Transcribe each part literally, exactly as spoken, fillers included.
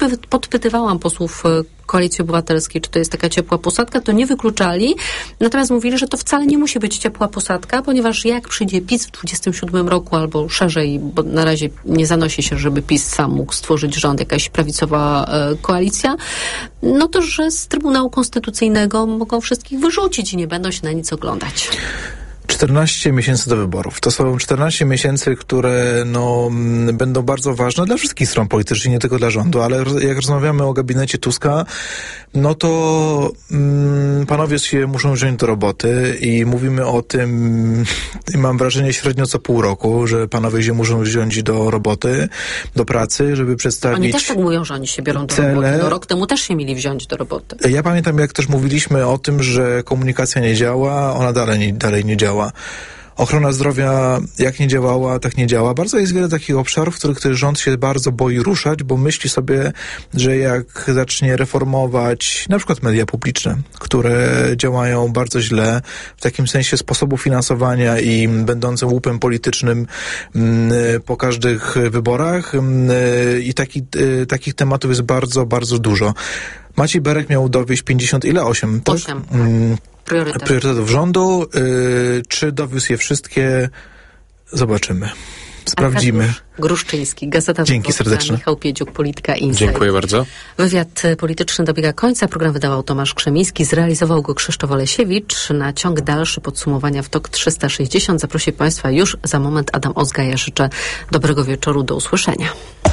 podpy- podpytywałam posłów Koalicji Obywatelskiej, czy to jest taka ciepła posadka, to nie wykluczali. Natomiast mówili, że to wcale nie musi być ciepła posadka, ponieważ jak przyjdzie PiS w dwudziestym siódmym roku albo szerzej, bo na razie nie zanosi się, żeby PiS sam mógł stworzyć rząd, jakaś prawicowa e, koalicja, no to, że z Trybunału Konstytucyjnego mogą wszystkich wyrzucić i nie będą się na nic oglądać. czternaście miesięcy do wyborów. To są czternaście miesięcy, które no, będą bardzo ważne dla wszystkich stron politycznych, nie tylko dla rządu, ale jak rozmawiamy o gabinecie Tuska, no to mm, panowie się muszą wziąć do roboty i mówimy o tym, mam wrażenie, średnio co pół roku, że panowie się muszą wziąć do roboty, do pracy, żeby przedstawić Oni też tak mówią, że oni się biorą do cele. roboty. No, rok temu też się mieli wziąć do roboty. Ja pamiętam, jak też mówiliśmy o tym, że komunikacja nie działa, ona dalej nie, dalej nie działa. Ochrona zdrowia jak nie działała, tak nie działa. Bardzo jest wiele takich obszarów, w których ten rząd się bardzo boi ruszać, bo myśli sobie, że jak zacznie reformować na przykład media publiczne, które działają bardzo źle w takim sensie sposobu finansowania i będącym łupem politycznym po każdych wyborach i taki, takich tematów jest bardzo, bardzo dużo. Maciej Berek miał dowieść pięćdziesiąt ile? osiem, tak? osiem. Priorytet. Priorytetów rządu. Yy, czy dowiózł je wszystkie? Zobaczymy. Sprawdzimy. Arkadiusz Gruszczyński, Gazeta Dzięki serdeczne. Michał Piedziuk, Polityka Insight. Dziękuję bardzo. Wywiad polityczny dobiega końca. Program wydawał Tomasz Krzemiński, zrealizował go Krzysztof Olesiewicz. Na ciąg dalszy podsumowania w Tok trzysta sześćdziesiąt zaprosi Państwa już za moment Adam Ozga. Ja życzę dobrego wieczoru. Do usłyszenia.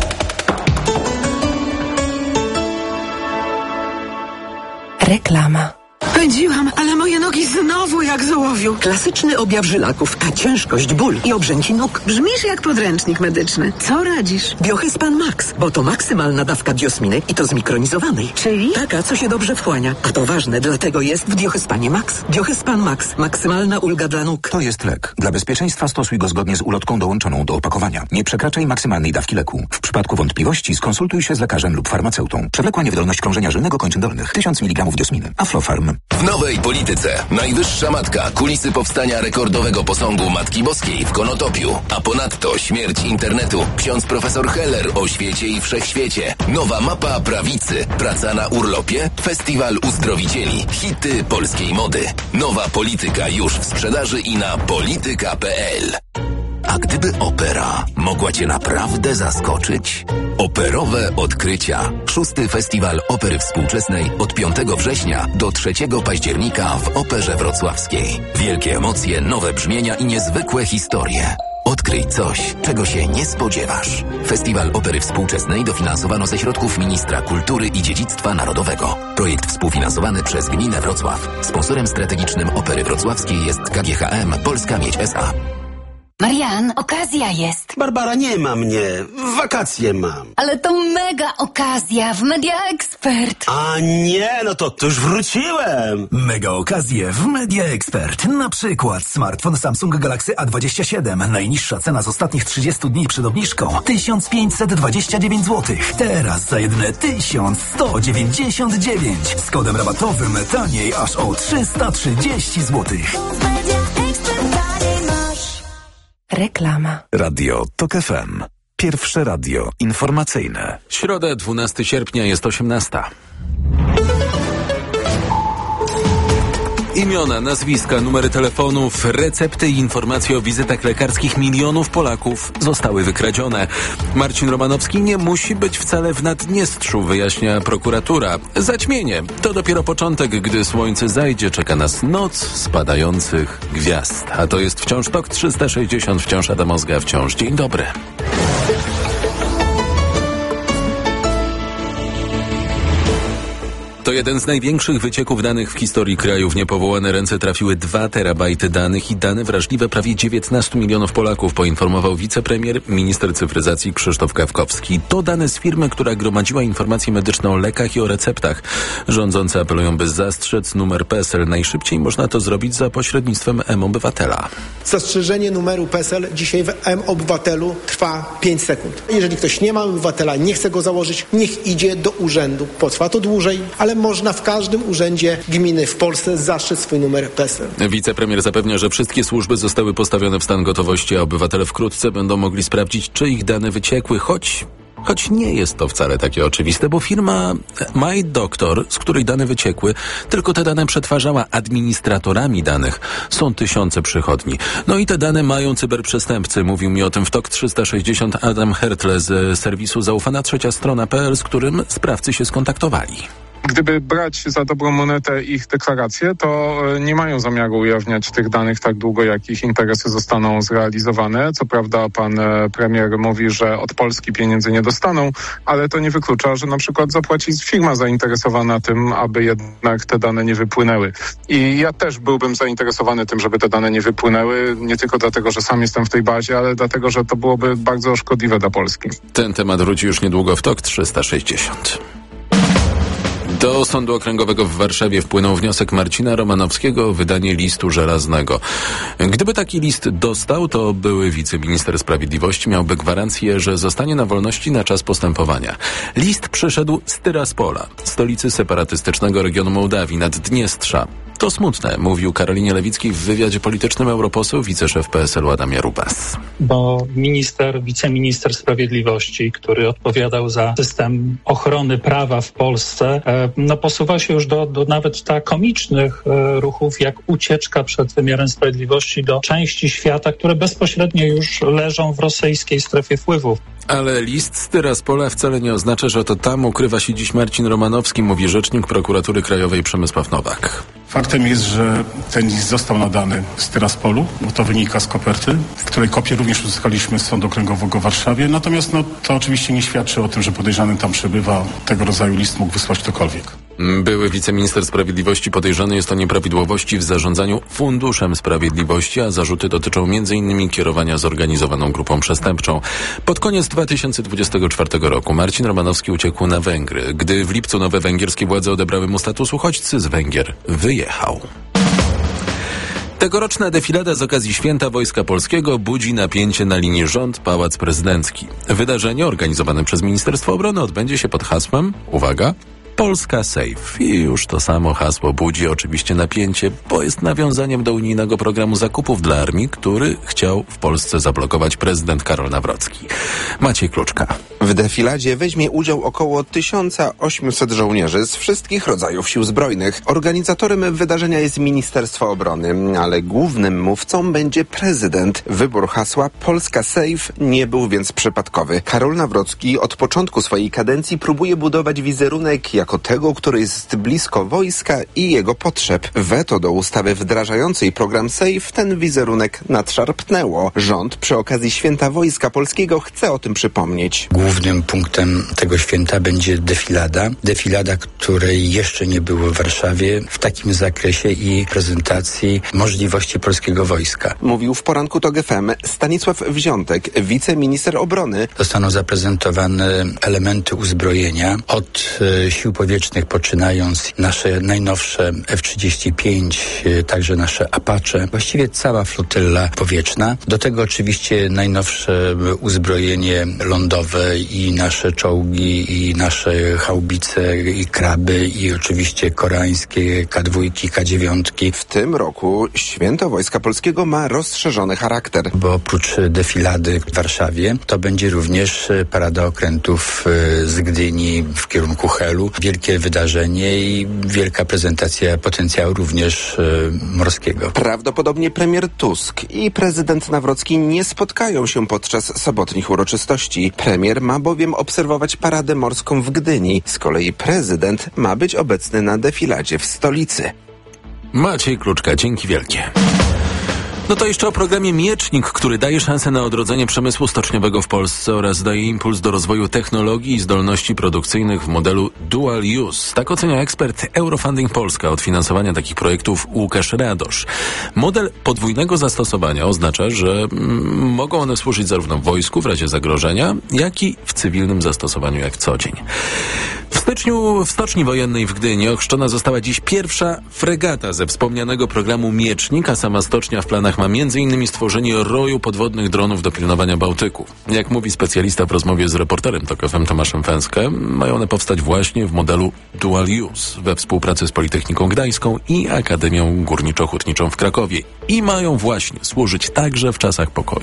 Reklama. Pędziłam, ale moje nogi znowu jak z ołowiu. Klasyczny objaw żylaków, a ciężkość, ból i obrzęci nóg. Brzmisz jak podręcznik medyczny. Co radzisz? Biohyspan Max, bo to maksymalna dawka diosminy i to zmikronizowanej. Czyli? Taka, co się dobrze wchłania. A to ważne, dlatego jest w Biohyspanie Max. Biohyspan Max. Maksymalna ulga dla nóg. To jest lek. Dla bezpieczeństwa stosuj go zgodnie z ulotką dołączoną do opakowania. Nie przekraczaj maksymalnej dawki leku. W przypadku wątpliwości skonsultuj się z lekarzem lub farmaceutą. Przewlekła niewydolność krążenia żylnego kończyn dolnych. tysiąc miligramów diosminy. Aflofarm. W nowej polityce najwyższa matka, kulisy powstania rekordowego posągu Matki Boskiej w Konotopiu, a ponadto śmierć internetu, ksiądz profesor Heller o świecie i wszechświecie, nowa mapa prawicy, praca na urlopie, festiwal uzdrowicieli, hity polskiej mody. Nowa polityka już w sprzedaży i na polityka kropka p l. A gdyby opera mogła Cię naprawdę zaskoczyć? Operowe odkrycia. Szósty Festiwal Opery Współczesnej od piątego września do trzeciego października w Operze Wrocławskiej. Wielkie emocje, nowe brzmienia i niezwykłe historie. Odkryj coś, czego się nie spodziewasz. Festiwal Opery Współczesnej dofinansowano ze środków Ministra Kultury i Dziedzictwa Narodowego. Projekt współfinansowany przez Gminę Wrocław. Sponsorem strategicznym Opery Wrocławskiej jest K G H M Polska Miedź S A. Marian, okazja jest. Barbara, nie ma mnie. Wakacje mam. Ale to mega okazja w Media Expert. A nie, no to, to już wróciłem. Mega okazje w Media Expert. Na przykład smartfon Samsung Galaxy A dwadzieścia siedem. Najniższa cena z ostatnich trzydziestu dni przed obniżką. tysiąc pięćset dwadzieścia dziewięć złotych. Teraz za jedyne tysiąc sto dziewięćdziesiąt dziewięć. Z kodem rabatowym taniej aż o trzysta trzydzieści złotych. Reklama. Radio Tok F M. Pierwsze radio informacyjne. Środa, dwunastego sierpnia, jest osiemnasta. Imiona, nazwiska, numery telefonów, recepty i informacje o wizytach lekarskich milionów Polaków zostały wykradzione. Marcin Romanowski nie musi być wcale w Naddniestrzu, wyjaśnia prokuratura. Zaćmienie to dopiero początek, gdy słońce zajdzie, czeka nas noc spadających gwiazd. A to jest wciąż Tok trzysta sześćdziesiąt, wciąż Adam Ozga, wciąż dzień dobry. To jeden z największych wycieków danych w historii kraju. W niepowołane ręce trafiły dwa terabajty danych i dane wrażliwe prawie dziewiętnastu milionów Polaków, poinformował wicepremier, minister cyfryzacji Krzysztof Gawkowski. To dane z firmy, która gromadziła informacje medyczne o lekach i o receptach. Rządzący apelują, by zastrzec numer P E S E L. Najszybciej można to zrobić za pośrednictwem M-Obywatela. Zastrzeżenie numeru P E S E L dzisiaj w M-Obywatelu trwa pięć sekund. Jeżeli ktoś nie ma obywatela, nie chce go założyć, niech idzie do urzędu. Potrwa to dłużej, ale można w każdym urzędzie gminy w Polsce zastrzec swój numer P E S E L. Wicepremier zapewnia, że wszystkie służby zostały postawione w stan gotowości, a obywatele wkrótce będą mogli sprawdzić, czy ich dane wyciekły, choć Choć nie jest to wcale takie oczywiste, bo firma MyDoctor, z której dane wyciekły, tylko te dane przetwarzała. Administratorami danych są tysiące przychodni. No i te dane mają cyberprzestępcy. Mówił mi o tym w Tok trzysta sześćdziesiąt Adam Hertle z serwisu zaufana trzecia strona kropka p l, z którym sprawcy się skontaktowali. Gdyby brać za dobrą monetę ich deklaracje, to nie mają zamiaru ujawniać tych danych tak długo, jak ich interesy zostaną zrealizowane. Co prawda pan premier mówi, że od Polski pieniędzy nie dostaną, ale to nie wyklucza, że na przykład zapłaci firma zainteresowana tym, aby jednak te dane nie wypłynęły. I ja też byłbym zainteresowany tym, żeby te dane nie wypłynęły, nie tylko dlatego, że sam jestem w tej bazie, ale dlatego, że to byłoby bardzo szkodliwe dla Polski. Ten temat wróci już niedługo w Tok trzysta sześćdziesiąt. Do Sądu Okręgowego w Warszawie wpłynął wniosek Marcina Romanowskiego o wydanie listu żelaznego. Gdyby taki list dostał, to były wiceminister sprawiedliwości miałby gwarancję, że zostanie na wolności na czas postępowania. List przyszedł z Tyraspola, stolicy separatystycznego regionu Mołdawii, Naddniestrza. To smutne, mówił Karolinie Lewickiej w wywiadzie politycznym europoseł, wiceszef P S L u Adam Jarubas. Bo minister, wiceminister sprawiedliwości, który odpowiadał za system ochrony prawa w Polsce, no posuwa się już do, do nawet tak komicznych e, ruchów, jak ucieczka przed wymiarem sprawiedliwości do części świata, które bezpośrednio już leżą w rosyjskiej strefie wpływów. Ale list z Tyraspola wcale nie oznacza, że to tam ukrywa się dziś Marcin Romanowski, mówi rzecznik Prokuratury Krajowej Przemysław Nowak. Faktem jest, że ten list został nadany z Tyraspolu, bo to wynika z koperty, której kopię również uzyskaliśmy z Sądu Okręgowego w Warszawie. Natomiast no, to oczywiście nie świadczy o tym, że podejrzany tam przebywa. Tego rodzaju list mógł wysłać ktokolwiek. Były wiceminister sprawiedliwości podejrzany jest o nieprawidłowości w zarządzaniu Funduszem Sprawiedliwości, a zarzuty dotyczą między innymi kierowania zorganizowaną grupą przestępczą. Pod koniec dwa tysiące dwudziestego czwartego roku Marcin Romanowski uciekł na Węgry. Gdy w lipcu nowe węgierskie władze odebrały mu status uchodźcy z Węgier, wyjechał. Tegoroczna defilada z okazji Święta Wojska Polskiego budzi napięcie na linii rząd-pałac prezydencki. Wydarzenie organizowane przez Ministerstwo Obrony odbędzie się pod hasłem, uwaga, Polska Safe. I już to samo hasło budzi oczywiście napięcie, bo jest nawiązaniem do unijnego programu zakupów dla armii, który chciał w Polsce zablokować prezydent Karol Nawrocki. Maciej Kluczka. W defiladzie weźmie udział około tysiąc osiemset żołnierzy z wszystkich rodzajów sił zbrojnych. Organizatorem wydarzenia jest Ministerstwo Obrony, ale głównym mówcą będzie prezydent. Wybór hasła Polska Safe nie był więc przypadkowy. Karol Nawrocki od początku swojej kadencji próbuje budować wizerunek jako tego, który jest blisko wojska i jego potrzeb. Weto do ustawy wdrażającej program Safe ten wizerunek nadszarpnęło. Rząd przy okazji Święta Wojska Polskiego chce o tym przypomnieć. Głównym punktem tego święta będzie defilada. Defilada, której jeszcze nie było w Warszawie w takim zakresie i prezentacji możliwości polskiego wojska. Mówił w poranku Tok F M Stanisław Wziątek, wiceminister obrony. Zostaną zaprezentowane elementy uzbrojenia od e, sił powietrznych, poczynając nasze najnowsze F trzydzieści pięć, e, także nasze Apache, właściwie cała flotylla powietrzna. Do tego oczywiście najnowsze uzbrojenie lądowe i nasze czołgi, i nasze haubice, i kraby, i oczywiście koreańskie K dwa, K dziewięć. W tym roku Święto Wojska Polskiego ma rozszerzony charakter. Bo oprócz defilady w Warszawie, to będzie również parada okrętów z Gdyni w kierunku Helu. Wielkie wydarzenie i wielka prezentacja potencjału również morskiego. Prawdopodobnie premier Tusk i prezydent Nawrocki nie spotkają się podczas sobotnich uroczystości. Premier ma bowiem obserwować paradę morską w Gdyni. Z kolei prezydent ma być obecny na defiladzie w stolicy. Maciej Kluczka, dzięki wielkie. No to jeszcze o programie Miecznik, który daje szansę na odrodzenie przemysłu stoczniowego w Polsce oraz daje impuls do rozwoju technologii i zdolności produkcyjnych w modelu Dual Use. Tak ocenia ekspert Eurofunding Polska od finansowania takich projektów Łukasz Radosz. Model podwójnego zastosowania oznacza, że mm, mogą one służyć zarówno w wojsku w razie zagrożenia, jak i w cywilnym zastosowaniu jak co dzień. W styczniu w Stoczni Wojennej w Gdyni ochrzczona została dziś pierwsza fregata ze wspomnianego programu Miecznik, a sama stocznia w planach ma między innymi stworzenie roju podwodnych dronów do pilnowania Bałtyku. Jak mówi specjalista w rozmowie z reporterem Tok F M Tomaszem Fęskę, mają one powstać właśnie w modelu Dual Use we współpracy z Politechniką Gdańską i Akademią Górniczo-Hutniczą w Krakowie i mają właśnie służyć także w czasach pokoju.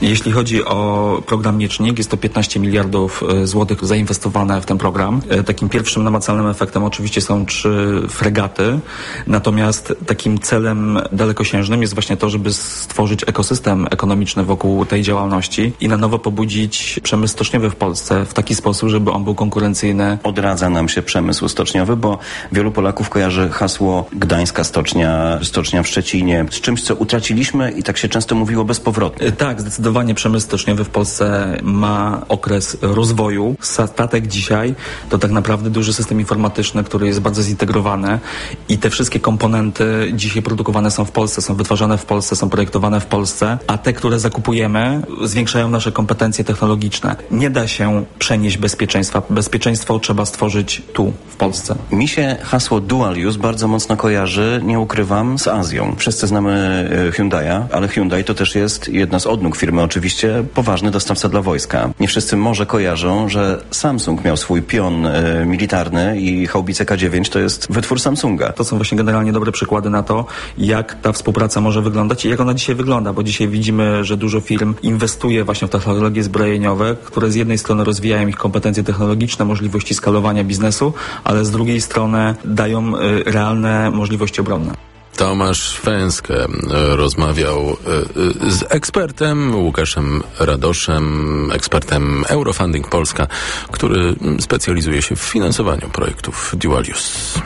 Jeśli chodzi o program Miecznik, jest to piętnaście miliardów złotych zainwestowane w ten program. Takim pierwszym namacalnym efektem oczywiście są trzy fregaty, natomiast takim celem dalekosiężnym jest właśnie to, żeby stworzyć ekosystem ekonomiczny wokół tej działalności i na nowo pobudzić przemysł stoczniowy w Polsce w taki sposób, żeby on był konkurencyjny. Odradza nam się przemysł stoczniowy, bo wielu Polaków kojarzy hasło Gdańska stocznia, stocznia w Szczecinie z czymś, co utraciliśmy i tak się często mówiło bezpowrotnie. Tak, zdecydowanie przemysł stoczniowy w Polsce ma okres rozwoju. Statek dzisiaj to tak naprawdę duży system informatyczny, który jest bardzo zintegrowany i te wszystkie komponenty dzisiaj produkowane są w Polsce, są wytwarzane w Polsce, są projektowane w Polsce, a te, które zakupujemy, zwiększają nasze kompetencje technologiczne. Nie da się przenieść bezpieczeństwa. Bezpieczeństwo trzeba stworzyć tu, w Polsce. Mi się hasło dual use bardzo mocno kojarzy, nie ukrywam, z Azją. Wszyscy znamy Hyundai'a, ale Hyundai to też jest jedna z odnóg firmy, oczywiście poważny dostawca dla wojska. Nie wszyscy może kojarzą, że Samsung miał swój pion y, militarny i haubice K dziewięć to jest wytwór Samsunga. To są właśnie generalnie dobre przykłady na to, jak ta współpraca może wyglądać i jak ona dzisiaj wygląda, bo dzisiaj widzimy, że dużo firm inwestuje właśnie w technologie zbrojeniowe, które z jednej strony rozwijają ich kompetencje technologiczne, możliwości skalowania biznesu, ale z drugiej strony dają y, realne możliwości obronne. Tomasz Fęskę rozmawiał z ekspertem Łukaszem Radoszem, ekspertem Eurofunding Polska, który specjalizuje się w finansowaniu projektów Dual Use.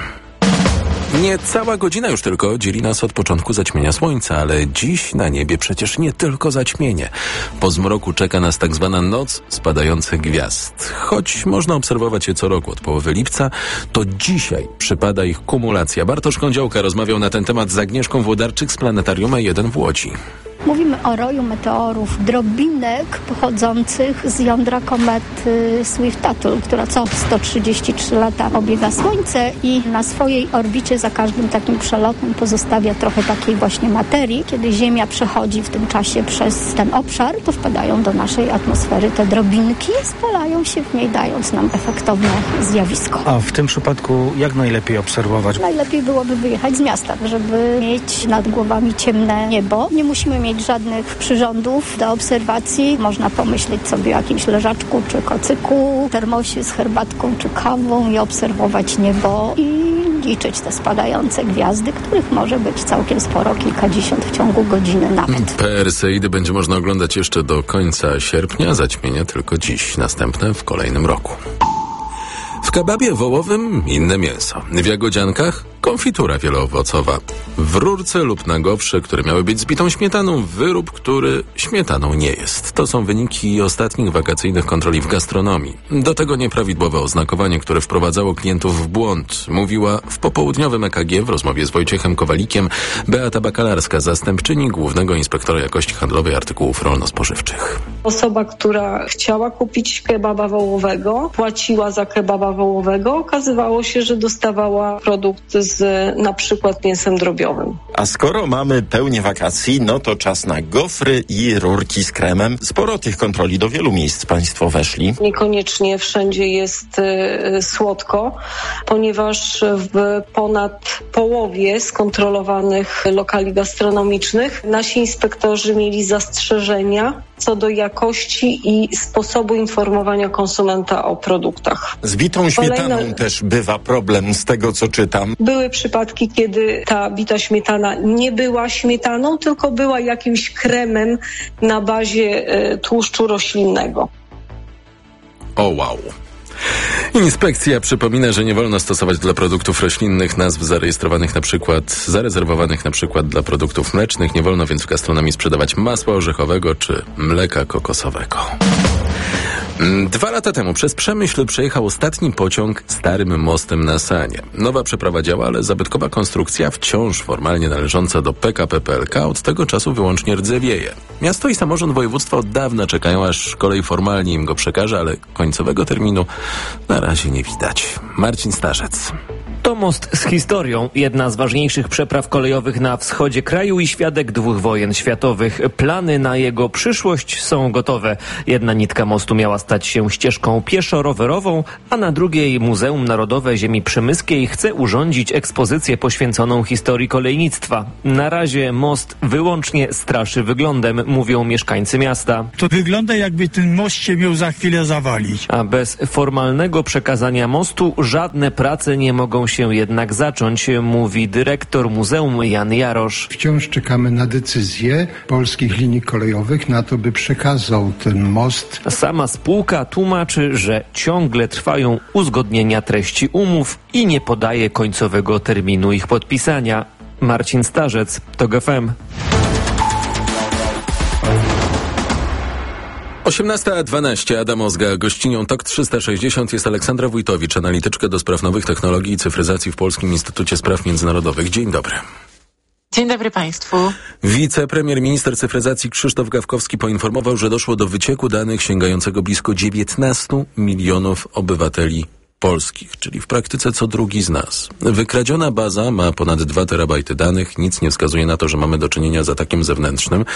Niecała godzina już tylko dzieli nas od początku zaćmienia słońca, ale dziś na niebie przecież nie tylko zaćmienie. Po zmroku czeka nas tak zwana noc spadających gwiazd. Choć można obserwować je co roku od połowy lipca, to dzisiaj przypada ich kumulacja. Bartosz Kądziołka rozmawiał na ten temat z Agnieszką Włodarczyk z Planetarium E jeden w Łodzi. Mówimy o roju meteorów, drobinek pochodzących z jądra komety Swift-Tuttle, która co sto trzydzieści trzy lata obiega Słońce i na swojej orbicie za każdym takim przelotem pozostawia trochę takiej właśnie materii. Kiedy Ziemia przechodzi w tym czasie przez ten obszar, to wpadają do naszej atmosfery te drobinki, spalają się w niej, dając nam efektowne zjawisko. A w tym przypadku jak najlepiej obserwować? Najlepiej byłoby wyjechać z miasta, żeby mieć nad głowami ciemne niebo. Nie musimy mieć żadnych przyrządów do obserwacji. Można pomyśleć sobie o jakimś leżaczku czy kocyku, termosie z herbatką czy kawą i obserwować niebo i liczyć te spadające gwiazdy, których może być całkiem sporo, kilkadziesiąt w ciągu godziny nawet. Perseidy będzie można oglądać jeszcze do końca sierpnia, zaćmienie tylko dziś, następne w kolejnym roku. W kebabie wołowym inne mięso. W jagodziankach konfitura wieloowocowa. W rurce lub na gofrze, które miały być z bitą śmietaną, wyrób, który śmietaną nie jest. To są wyniki ostatnich wakacyjnych kontroli w gastronomii. Do tego nieprawidłowe oznakowanie, które wprowadzało klientów w błąd, mówiła w popołudniowym E K G w rozmowie z Wojciechem Kowalikiem Beata Bakalarska, zastępczyni głównego inspektora jakości handlowej artykułów rolno-spożywczych. Osoba, która chciała kupić kebaba wołowego, płaciła za kebaba wołowego, okazywało się, że dostawała produkt z na przykład mięsem drobiowym. A skoro mamy pełnię wakacji, no to czas na gofry i rurki z kremem. Sporo tych kontroli, do wielu miejsc państwo weszli. Niekoniecznie wszędzie jest y, słodko, ponieważ w ponad połowie skontrolowanych lokali gastronomicznych nasi inspektorzy mieli zastrzeżenia co do jakości i sposobu informowania konsumenta o produktach. Z bitą śmietaną Kolejno... też bywa problem, z tego co czytam. Były przypadki, kiedy ta bita śmietana nie była śmietaną, tylko była jakimś kremem na bazie y, tłuszczu roślinnego. O wow! Inspekcja przypomina, że nie wolno stosować dla produktów roślinnych nazw zarejestrowanych na przykład, zarezerwowanych na przykład dla produktów mlecznych. Nie wolno więc w gastronomii sprzedawać masła orzechowego czy mleka kokosowego. Dwa lata temu przez Przemyśl przejechał ostatni pociąg starym mostem na Sanie. Nowa przeprawa działa, ale zabytkowa konstrukcja, wciąż formalnie należąca do P K P P L K, od tego czasu wyłącznie rdzewieje. Miasto i samorząd województwa od dawna czekają, aż kolej formalnie im go przekaże, ale końcowego terminu na razie nie widać. Marcin Starzec. To most z historią, jedna z ważniejszych przepraw kolejowych na wschodzie kraju i świadek dwóch wojen światowych. Plany na jego przyszłość są gotowe. Jedna nitka mostu miała stać się ścieżką pieszo-rowerową, a na drugiej Muzeum Narodowe Ziemi Przemyskiej chce urządzić ekspozycję poświęconą historii kolejnictwa. Na razie most wyłącznie straszy wyglądem, mówią mieszkańcy miasta. To wygląda, jakby ten most się miał za chwilę zawalić. A bez formalnego przekazania mostu żadne prace nie mogą się się jednak zacząć, mówi dyrektor muzeum Jan Jarosz. Wciąż czekamy na decyzję polskich linii kolejowych na to, by przekazał ten most. Sama spółka tłumaczy, że ciągle trwają uzgodnienia treści umów i nie podaje końcowego terminu ich podpisania. Marcin Starzec, TOG F M. osiemnasta dwanaście, Adam Ozga, gościnią TOK trzysta sześćdziesiąt jest Aleksandra Wójtowicz, analityczka do spraw nowych technologii i cyfryzacji w Polskim Instytucie Spraw Międzynarodowych. Dzień dobry. Dzień dobry Państwu. Wicepremier, minister cyfryzacji Krzysztof Gawkowski poinformował, że doszło do wycieku danych sięgającego blisko dziewiętnastu milionów obywateli polskich, czyli w praktyce co drugi z nas. Wykradziona baza ma ponad dwa terabajty danych. Nic nie wskazuje na to, że mamy do czynienia z atakiem zewnętrznym.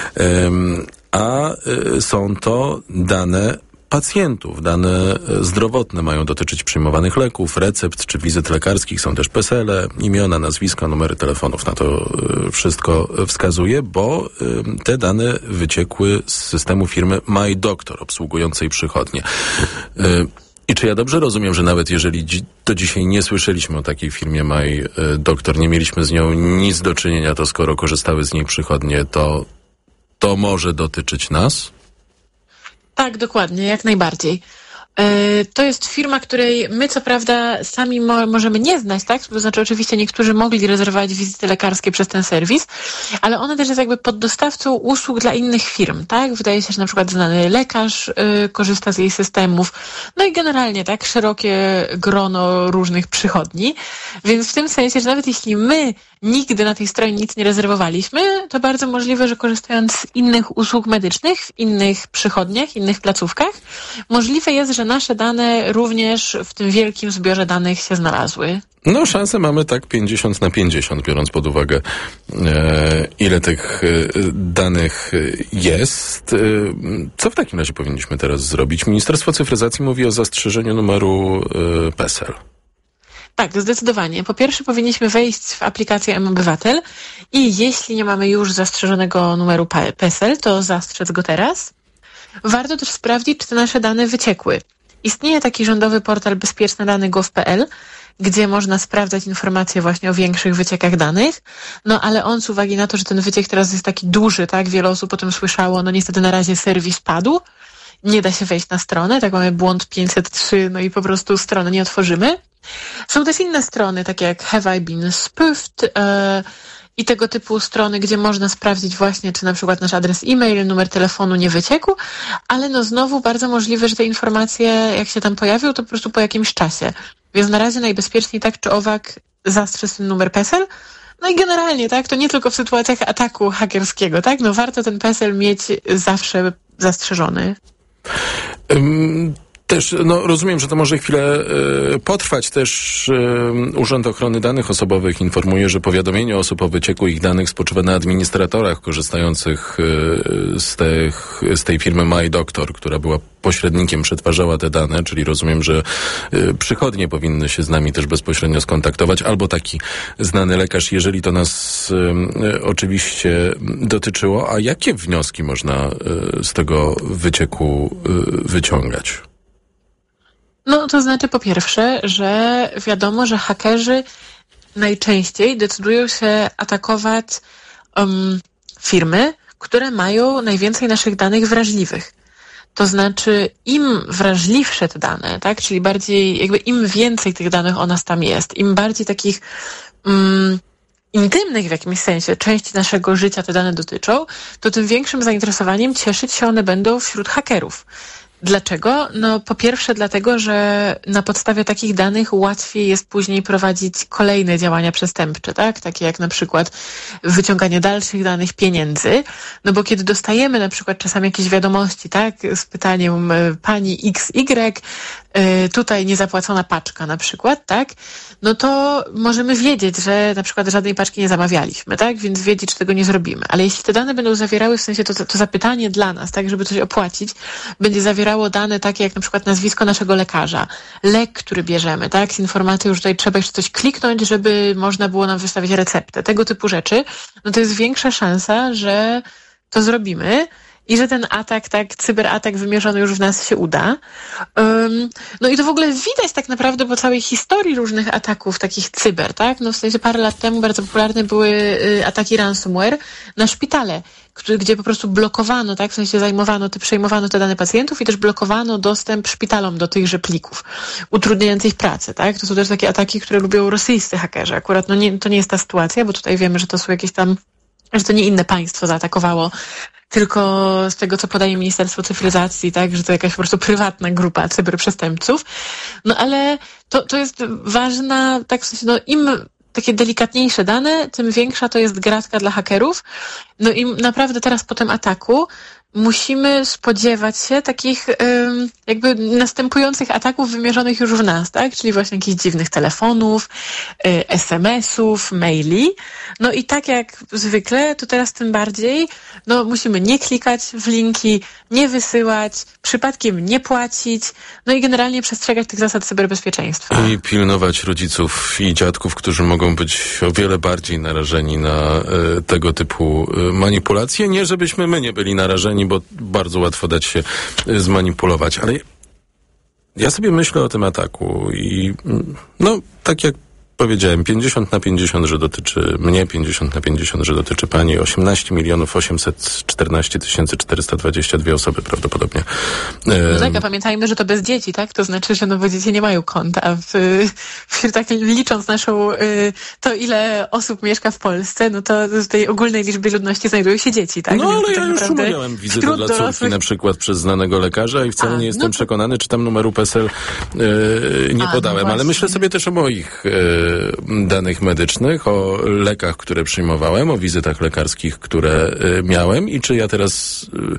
Um, a y, są to dane pacjentów. Dane zdrowotne mają dotyczyć przyjmowanych leków, recept czy wizyt lekarskich. Są też pesele, imiona, nazwiska, numery telefonów. Na to y, wszystko wskazuje, bo y, te dane wyciekły z systemu firmy MyDoctor, obsługującej przychodnie. Y, I czy ja dobrze rozumiem, że nawet jeżeli dzi- do dzisiaj nie słyszeliśmy o takiej firmie MyDoctor, nie mieliśmy z nią nic do czynienia, to skoro korzystały z niej przychodnie, to to może dotyczyć nas? Tak, dokładnie, jak najbardziej. To jest firma, której my co prawda sami mo- możemy nie znać, tak? To znaczy oczywiście niektórzy mogli rezerwować wizyty lekarskie przez ten serwis, ale ona też jest jakby poddostawcą usług dla innych firm, tak? Wydaje się, że na przykład znany lekarz y, korzysta z jej systemów, no i generalnie tak szerokie grono różnych przychodni, więc w tym sensie, że nawet jeśli my nigdy na tej stronie nic nie rezerwowaliśmy, to bardzo możliwe, że korzystając z innych usług medycznych w innych przychodniach, innych placówkach, możliwe jest, że nasze dane również w tym wielkim zbiorze danych się znalazły. No, szansę mamy tak pięćdziesiąt na pięćdziesiąt, biorąc pod uwagę, e, ile tych e, danych jest. E, co w takim razie powinniśmy teraz zrobić? Ministerstwo Cyfryzacji mówi o zastrzeżeniu numeru e, PESEL. Tak, zdecydowanie. Po pierwsze powinniśmy wejść w aplikację M-Obywatel i jeśli nie mamy już zastrzeżonego numeru PESEL, to zastrzec go teraz. Warto też sprawdzić, czy te nasze dane wyciekły. Istnieje taki rządowy portal bezpieczne dane gov kropka p l, gdzie można sprawdzać informacje właśnie o większych wyciekach danych, no ale on z uwagi na to, że ten wyciek teraz jest taki duży, tak, wiele osób o tym słyszało, no niestety na razie serwis padł, nie da się wejść na stronę, tak mamy błąd pięćset trzy, no i po prostu strony nie otworzymy. Są też inne strony, takie jak Have I Been Spoofed yy, i tego typu strony, gdzie można sprawdzić właśnie, czy na przykład nasz adres e-mail, numer telefonu nie wyciekł, ale no znowu bardzo możliwe, że te informacje, jak się tam pojawią, to po prostu po jakimś czasie. Więc na razie najbezpieczniej tak czy owak zastrzec ten numer PESEL. No i generalnie, tak, to nie tylko w sytuacjach ataku hakerskiego, tak, no warto ten PESEL mieć zawsze zastrzeżony. Um. Też, no rozumiem, że to może chwilę y, potrwać. Też y, Urząd Ochrony Danych Osobowych informuje, że powiadomienie osób o wycieku ich danych spoczywa na administratorach korzystających y, z, tych, z tej firmy MyDoctor, która była pośrednikiem, przetwarzała te dane, czyli rozumiem, że y, przychodnie powinny się z nami też bezpośrednio skontaktować, albo taki znany lekarz, jeżeli to nas y, y, oczywiście dotyczyło. A jakie wnioski można y, z tego wycieku y, wyciągać? No to znaczy po pierwsze, że wiadomo, że hakerzy najczęściej decydują się atakować um, firmy, które mają najwięcej naszych danych wrażliwych. To znaczy im wrażliwsze te dane, tak, czyli bardziej jakby im więcej tych danych o nas tam jest, im bardziej takich um, intymnych w jakimś sensie części naszego życia te dane dotyczą, to tym większym zainteresowaniem cieszyć się one będą wśród hakerów. Dlaczego? No po pierwsze dlatego, że na podstawie takich danych łatwiej jest później prowadzić kolejne działania przestępcze, tak? Takie jak na przykład wyciąganie dalszych danych, pieniędzy. No bo kiedy dostajemy na przykład czasami jakieś wiadomości, tak? Z pytaniem pani X Y, y, tutaj niezapłacona paczka na przykład, tak, no to możemy wiedzieć, że na przykład żadnej paczki nie zamawialiśmy, tak, więc wiedzieć, czy tego nie zrobimy. Ale jeśli te dane będą zawierały, w sensie to, to zapytanie dla nas, tak, żeby coś opłacić, będzie zawierało dane takie jak na przykład nazwisko naszego lekarza, lek, który bierzemy, tak, z informacją, że tutaj trzeba jeszcze coś kliknąć, żeby można było nam wystawić receptę, tego typu rzeczy, no to jest większa szansa, że to zrobimy i że ten atak, tak, cyberatak wymierzony już w nas się uda. Um, no i to w ogóle widać tak naprawdę po całej historii różnych ataków takich cyber, tak? No w sensie parę lat temu bardzo popularne były y, ataki ransomware na szpitale, który, gdzie po prostu blokowano, tak? W sensie zajmowano, te, przejmowano te dane pacjentów i też blokowano dostęp szpitalom do tychże plików, utrudniając ich pracę, tak? To są też takie ataki, które lubią rosyjscy hakerzy. Akurat no nie, to nie jest ta sytuacja, bo tutaj wiemy, że to są jakieś tam, że to nie inne państwo zaatakowało, tylko z tego, co podaje Ministerstwo Cyfryzacji, tak, że to jakaś po prostu prywatna grupa cyberprzestępców. No ale to, to jest ważna, tak w sensie, no im takie delikatniejsze dane, tym większa to jest gratka dla hakerów. No i naprawdę teraz po tym ataku musimy spodziewać się takich ym, jakby następujących ataków wymierzonych już w nas, tak? Czyli właśnie jakichś dziwnych telefonów, y, es em esów, maili. No i tak jak zwykle, to teraz tym bardziej, no musimy nie klikać w linki, nie wysyłać, przypadkiem nie płacić, no i generalnie przestrzegać tych zasad cyberbezpieczeństwa. I pilnować rodziców i dziadków, którzy mogą być o wiele bardziej narażeni na y, tego typu y, manipulacje. Nie, żebyśmy my nie byli narażeni, bo bardzo łatwo dać się y, zmanipulować. Ale ja sobie myślę o tym ataku i no, tak jak powiedziałem, pięćdziesiąt na pięćdziesiąt, że dotyczy mnie, pięćdziesiąt na pięćdziesiąt, że dotyczy pani, osiemnaście milionów osiemset czternaście tysięcy czterysta dwadzieścia dwie osoby prawdopodobnie. No tak, a pamiętajmy, że to bez dzieci, tak? To znaczy, że no bo dzieci nie mają konta. A w, w, tak licząc naszą, to ile osób mieszka w Polsce, no to w tej ogólnej liczbie ludności znajdują się dzieci, tak? No Więc ale tak ja już umawiałem wizytę dla córki dorosłych... na przykład przez znanego lekarza i wcale a, nie jestem no to... przekonany, czy tam numeru P E S E L yy, nie a, podałem, no ale myślę sobie też o moich yy, danych medycznych, o lekach, które przyjmowałem, o wizytach lekarskich, które y, miałem i czy ja teraz y,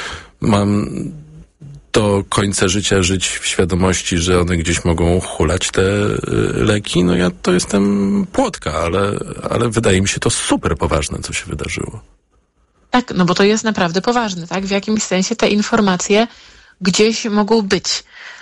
mam do końca życia żyć w świadomości, że one gdzieś mogą hulać te y, leki. No ja to jestem płotka, ale, ale wydaje mi się to super poważne, co się wydarzyło. Tak, no bo to jest naprawdę poważne, tak? W jakimś sensie te informacje gdzieś mogą być.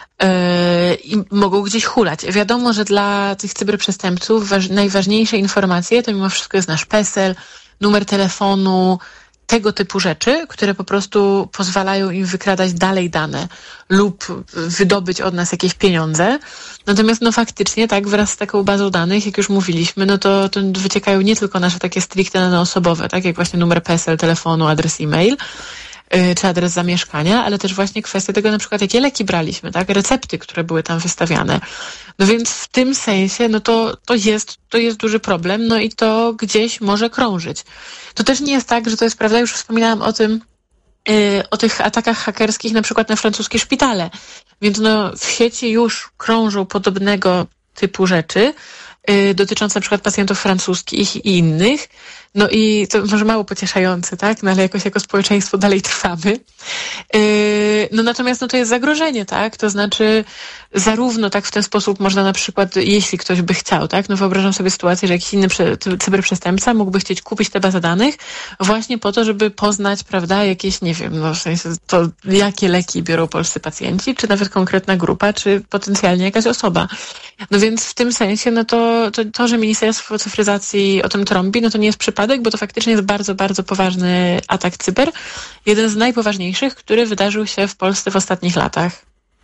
I mogą gdzieś hulać. Wiadomo, że dla tych cyberprzestępców waż- najważniejsze informacje to mimo wszystko jest nasz P E S E L, numer telefonu, tego typu rzeczy, które po prostu pozwalają im wykradać dalej dane lub wydobyć od nas jakieś pieniądze. Natomiast no faktycznie tak wraz z taką bazą danych, jak już mówiliśmy, no to, to wyciekają nie tylko nasze takie stricte dane osobowe, tak jak właśnie numer P E S E L, telefonu, adres e-mail, czy adres zamieszkania, ale też właśnie kwestia tego, na przykład jakie leki braliśmy, tak, recepty, które były tam wystawiane. No więc w tym sensie, no to, to jest, to jest duży problem, no i to gdzieś może krążyć. To też nie jest tak, że to jest prawda, już wspominałam o tym, yy, o tych atakach hakerskich, na przykład na francuskie szpitale. Więc no w sieci już krążą podobnego typu rzeczy, yy, dotyczące na przykład pacjentów francuskich i innych. No i to może mało pocieszające, tak? No ale jakoś jako społeczeństwo dalej trwamy. Yy, no natomiast no to jest zagrożenie, tak? To znaczy zarówno tak w ten sposób można na przykład, jeśli ktoś by chciał, tak? No wyobrażam sobie sytuację, że jakiś inny prze, cyberprzestępca mógłby chcieć kupić tę bazę danych właśnie po to, żeby poznać, prawda, jakieś, nie wiem, no w sensie to, jakie leki biorą polscy pacjenci, czy nawet konkretna grupa, czy potencjalnie jakaś osoba. No więc w tym sensie, no to, to, to że Ministerstwo Cyfryzacji o tym trąbi, no to nie jest przypadek, bo to faktycznie jest bardzo, bardzo poważny atak cyber. Jeden z najpoważniejszych, który wydarzył się w Polsce w ostatnich latach.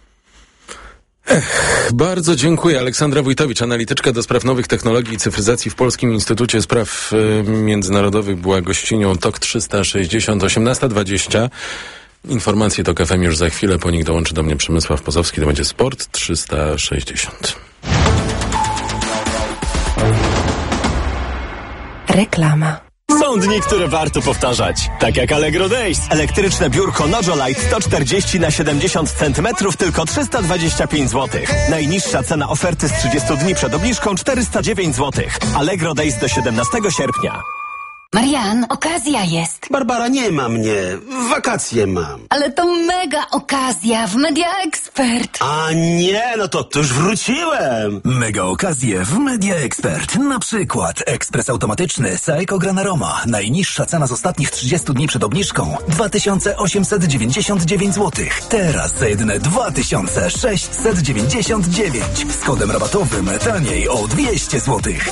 Ech, bardzo dziękuję. Aleksandra Wójtowicz, analityczka do spraw nowych technologii i cyfryzacji w Polskim Instytucie Spraw y, Międzynarodowych, była gościnią T O K trzysta sześćdziesiąt, osiemnasta dwadzieścia. Informacje T O K F M już za chwilę, po nich dołączy do mnie Przemysław Pozowski, to będzie Sport trzysta sześćdziesiąt. Reklama. Są dni, które warto powtarzać. Tak jak Allegro Days. Elektryczne biurko Nojolite sto czterdzieści na siedemdziesiąt centymetrów tylko trzysta dwadzieścia pięć złotych. Najniższa cena oferty z trzydziestu dni przed obniżką czterysta dziewięć złotych. Allegro Days do siedemnastego sierpnia. Marian, okazja jest. Barbara, nie ma mnie. Wakacje mam. Ale to mega okazja w Media Expert. A nie, no to, to już wróciłem. Mega okazje w Media Expert. Na przykład ekspres automatyczny Saeco Gran Aroma. Najniższa cena z ostatnich trzydziestu dni przed obniżką dwa tysiące osiemset dziewięćdziesiąt dziewięć złotych. Teraz za jedyne dwa tysiące sześćset dziewięćdziesiąt dziewięć. Z kodem rabatowym taniej o dwieście złotych.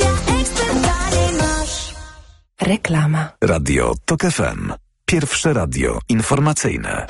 Reklama. Radio Tok F M. Pierwsze radio informacyjne.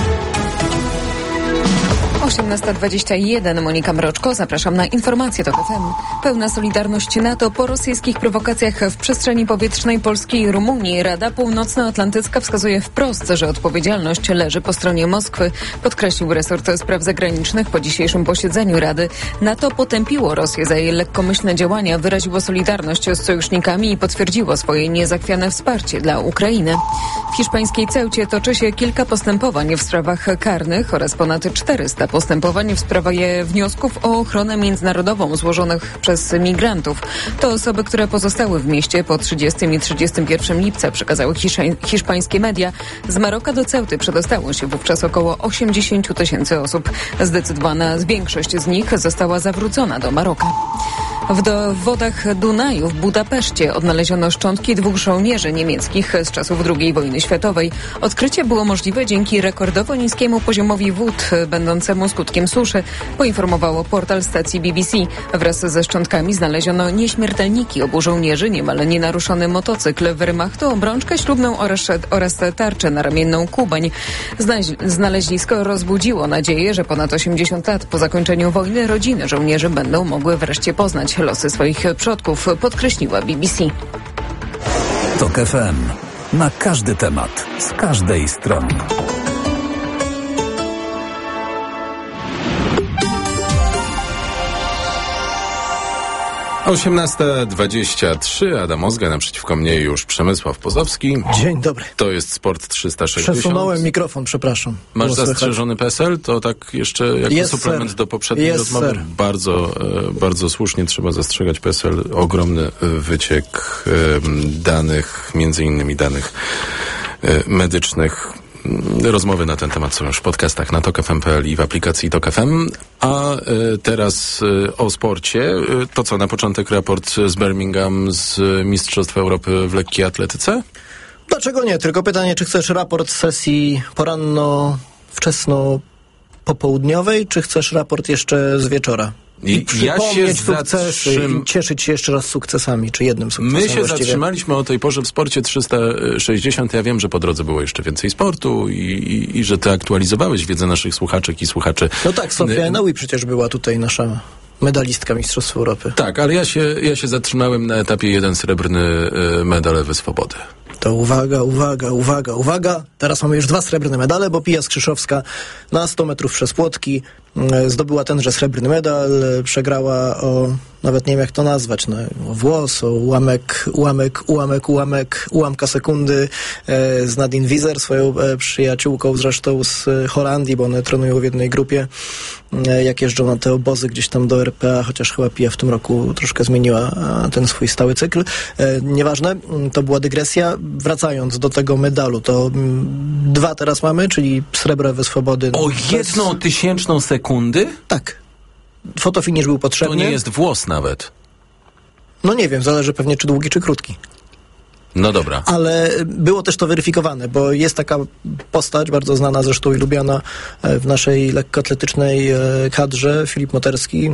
osiemnasta dwadzieścia jeden. Monika Mroczko. Zapraszam na informacje Tok F M. Pełna solidarność NATO po rosyjskich prowokacjach w przestrzeni powietrznej Polski i Rumunii. Rada Północnoatlantycka wskazuje wprost, że odpowiedzialność leży po stronie Moskwy. Podkreślił resort spraw zagranicznych po dzisiejszym posiedzeniu Rady. NATO potępiło Rosję za jej lekkomyślne działania, wyraziło solidarność z sojusznikami i potwierdziło swoje niezachwiane wsparcie dla Ukrainy. W hiszpańskiej Ceucie toczy się kilka postępowań w sprawach karnych oraz ponad czterysta postępowań w sprawie wniosków o ochronę międzynarodową złożonych przez migrantów. To osoby, które pozostały w mieście po trzydziestego i trzydziestego pierwszego lipca, przekazały hiszpańskie media. Z Maroka do Ceuty przedostało się wówczas około osiemdziesiąt tysięcy osób. Zdecydowana większość z nich została zawrócona do Maroka. W do wodach Dunaju w Budapeszcie odnaleziono szczątki dwóch żołnierzy niemieckich z czasów drugiej wojny światowej. Odkrycie było możliwe dzięki rekordowo niskiemu poziomowi wód, będącemu skutkiem suszy, poinformowało portal stacji B B C. Wraz ze szczątkami znaleziono nieśmiertelniki obu żołnierzy, niemal nienaruszony motocykl Wehrmachtu, obrączkę ślubną oraz, oraz tarczę naramienną Kubań. Znalezisko rozbudziło nadzieję, że ponad osiemdziesiąt lat po zakończeniu wojny rodziny żołnierzy będą mogły wreszcie poznać losy swoich przodków, podkreśliła B B C. Tok F M. Na każdy temat, z każdej strony. osiemnasta dwadzieścia trzy. Adam Ozga, naprzeciwko mnie już Przemysław Pozowski. Dzień dobry. To jest Sport trzysta sześćdziesiąt. Przesunąłem mikrofon, przepraszam. Masz zastrzeżony P E S L? To tak jeszcze jako jest, suplement sir. do poprzedniej jest, rozmowy. sir. Bardzo, bardzo słusznie trzeba zastrzegać P E S L. Ogromny wyciek danych, między innymi danych medycznych. Rozmowy na ten temat są już w podcastach na tok f m kropka p l i w aplikacji Tok F M. A y, teraz y, o sporcie. Y, to co, na początek raport z Birmingham z Mistrzostw Europy w lekkiej atletyce? Dlaczego nie? Tylko pytanie, czy chcesz raport z sesji poranno, wczesno popołudniowej, czy chcesz raport jeszcze z wieczora? I, I przypomnieć ja się sukcesy zatrzym... i cieszyć się jeszcze raz sukcesami, czy jednym sukcesem. My się właściwie. zatrzymaliśmy o tej porze w Sporcie trzysta sześćdziesiąt. Ja wiem, że po drodze było jeszcze więcej sportu i, i, i że ty aktualizowałeś wiedzę naszych słuchaczek i słuchaczy. No tak, Sofia Enoui przecież była tutaj nasza medalistka Mistrzostw Europy. Tak, ale ja się, ja się zatrzymałem na etapie jeden srebrny medal Ewy Swobody. To uwaga, uwaga, uwaga, uwaga. Teraz mamy już dwa srebrne medale, bo Pija Skrzyszowska na sto metrów przez płotki zdobyła tenże srebrny medal, przegrała o, nawet nie wiem jak to nazwać, no, o włos, o ułamek, ułamek, ułamek, ułamek, ułamka sekundy e, z Nadine Wieser, swoją e, przyjaciółką zresztą z Holandii, bo one trenują w jednej grupie, e, jak jeżdżą na te obozy gdzieś tam do R P A, chociaż chyba Pija w tym roku troszkę zmieniła ten swój stały cykl. E, nieważne, to była dygresja. Wracając do tego medalu, to m, dwa teraz mamy, czyli srebro Ewy Swobody. O jedną bez... tysięczną sekundy? Tak. Fotofinisz był potrzebny. To nie jest włos nawet. No nie wiem, zależy pewnie czy długi, czy krótki. No dobra. Ale było też to weryfikowane, bo jest taka postać, bardzo znana zresztą i lubiana w naszej lekkoatletycznej kadrze, Filip Moterski,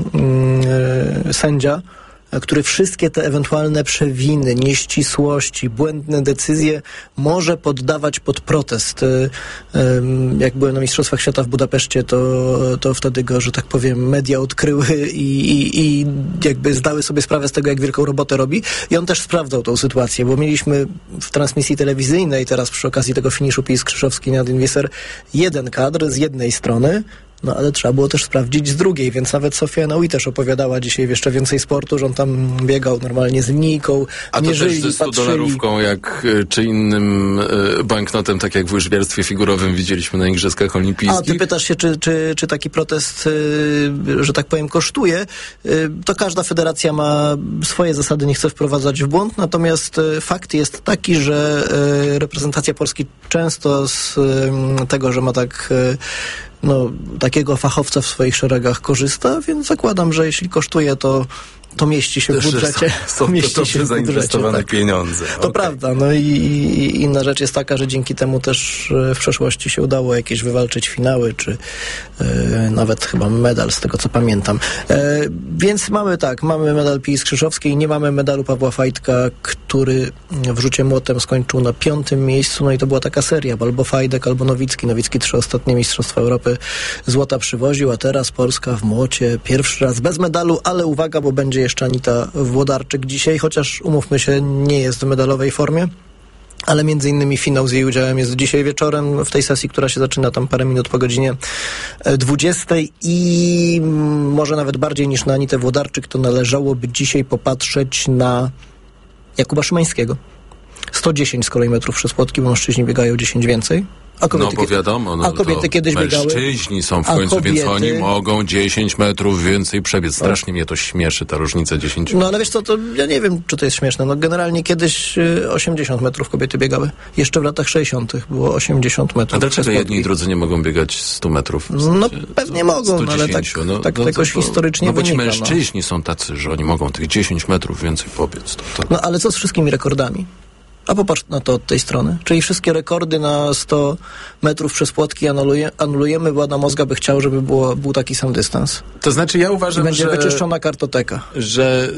sędzia, który wszystkie te ewentualne przewiny, nieścisłości, błędne decyzje może poddawać pod protest. Jak byłem na Mistrzostwach Świata w Budapeszcie, to, to wtedy go, że tak powiem, media odkryły i, i, i jakby zdały sobie sprawę z tego, jak wielką robotę robi. I on też sprawdzał tą sytuację, bo mieliśmy w transmisji telewizyjnej teraz przy okazji tego finiszu Pij Skrzyszowski na Nadine Wieser jeden kadr z jednej strony, No ale trzeba było też sprawdzić z drugiej, więc nawet Sofia Naui też opowiadała dzisiaj w Jeszcze Więcej Sportu, że on tam biegał normalnie z linijką, A to mierzyli, też ze stu dolarówką, jak, czy innym y, banknotem, tak jak w łyżwiarstwie figurowym widzieliśmy na Igrzyskach Olimpijskich. A ty pytasz się, czy, czy, czy taki protest, y, że tak powiem, kosztuje? Y, to każda federacja ma swoje zasady, nie chce wprowadzać w błąd, natomiast y, fakt jest taki, że y, reprezentacja Polski często z y, tego, że ma tak y, no, takiego fachowca w swoich szeregach korzysta, więc zakładam, że jeśli kosztuje, to to mieści się w budżecie. Są, są mieści to się dobrze w budżecie, zainwestowane tak. pieniądze. To okay. prawda. No i, i inna rzecz jest taka, że dzięki temu też w przeszłości się udało jakieś wywalczyć finały, czy e, nawet chyba medal, z tego co pamiętam. E, więc mamy tak, mamy medal Pii Skrzyszowskiej, nie mamy medalu Pawła Fajtka, który w rzucie młotem skończył na piątym miejscu, no i to była taka seria, bo albo Fajdek, albo Nowicki. Nowicki trzy ostatnie Mistrzostwa Europy złota przywoził, a teraz Polska w młocie pierwszy raz bez medalu, ale uwaga, bo będzie jeszcze Anita Włodarczyk dzisiaj, chociaż umówmy się, nie jest w medalowej formie, ale między innymi finał z jej udziałem jest dzisiaj wieczorem w tej sesji, która się zaczyna tam parę minut po godzinie dwudziestej i może nawet bardziej niż na Anitę Włodarczyk to należałoby dzisiaj popatrzeć na Jakuba Szymańskiego. sto dziesięć z kolei metrów przez płotki, bo mężczyźni biegają dziesięć więcej. A kobiety, no bo wiadomo, no, a kobiety kiedyś biegały. Mężczyźni są w końcu, kobiety, więc oni mogą dziesięć metrów więcej przebiec. Strasznie mnie to śmieszy, ta różnica dziesięć. No ale wiesz co, to ja nie wiem, czy to jest śmieszne. No generalnie kiedyś y, osiemdziesiąt metrów kobiety biegały. Jeszcze w latach sześćdziesiątych było osiemdziesiąt metrów. A dlaczego jedni i drudzy nie mogą biegać sto metrów? W sensie, no pewnie mogą, no, ale tak, no, tak no, jakoś to, to, historycznie no bo ci wynika, mężczyźni no. są tacy, że oni mogą tych dziesięć metrów więcej pobiec. To, to... No ale co z wszystkimi rekordami? A popatrz na to od tej strony. Czyli wszystkie rekordy na sto metrów przez płotki anuluje, anulujemy, bo Adam Mozga by chciał, żeby było, był taki sam dystans. To znaczy ja uważam, I będzie że... wyczyszczona kartoteka. Że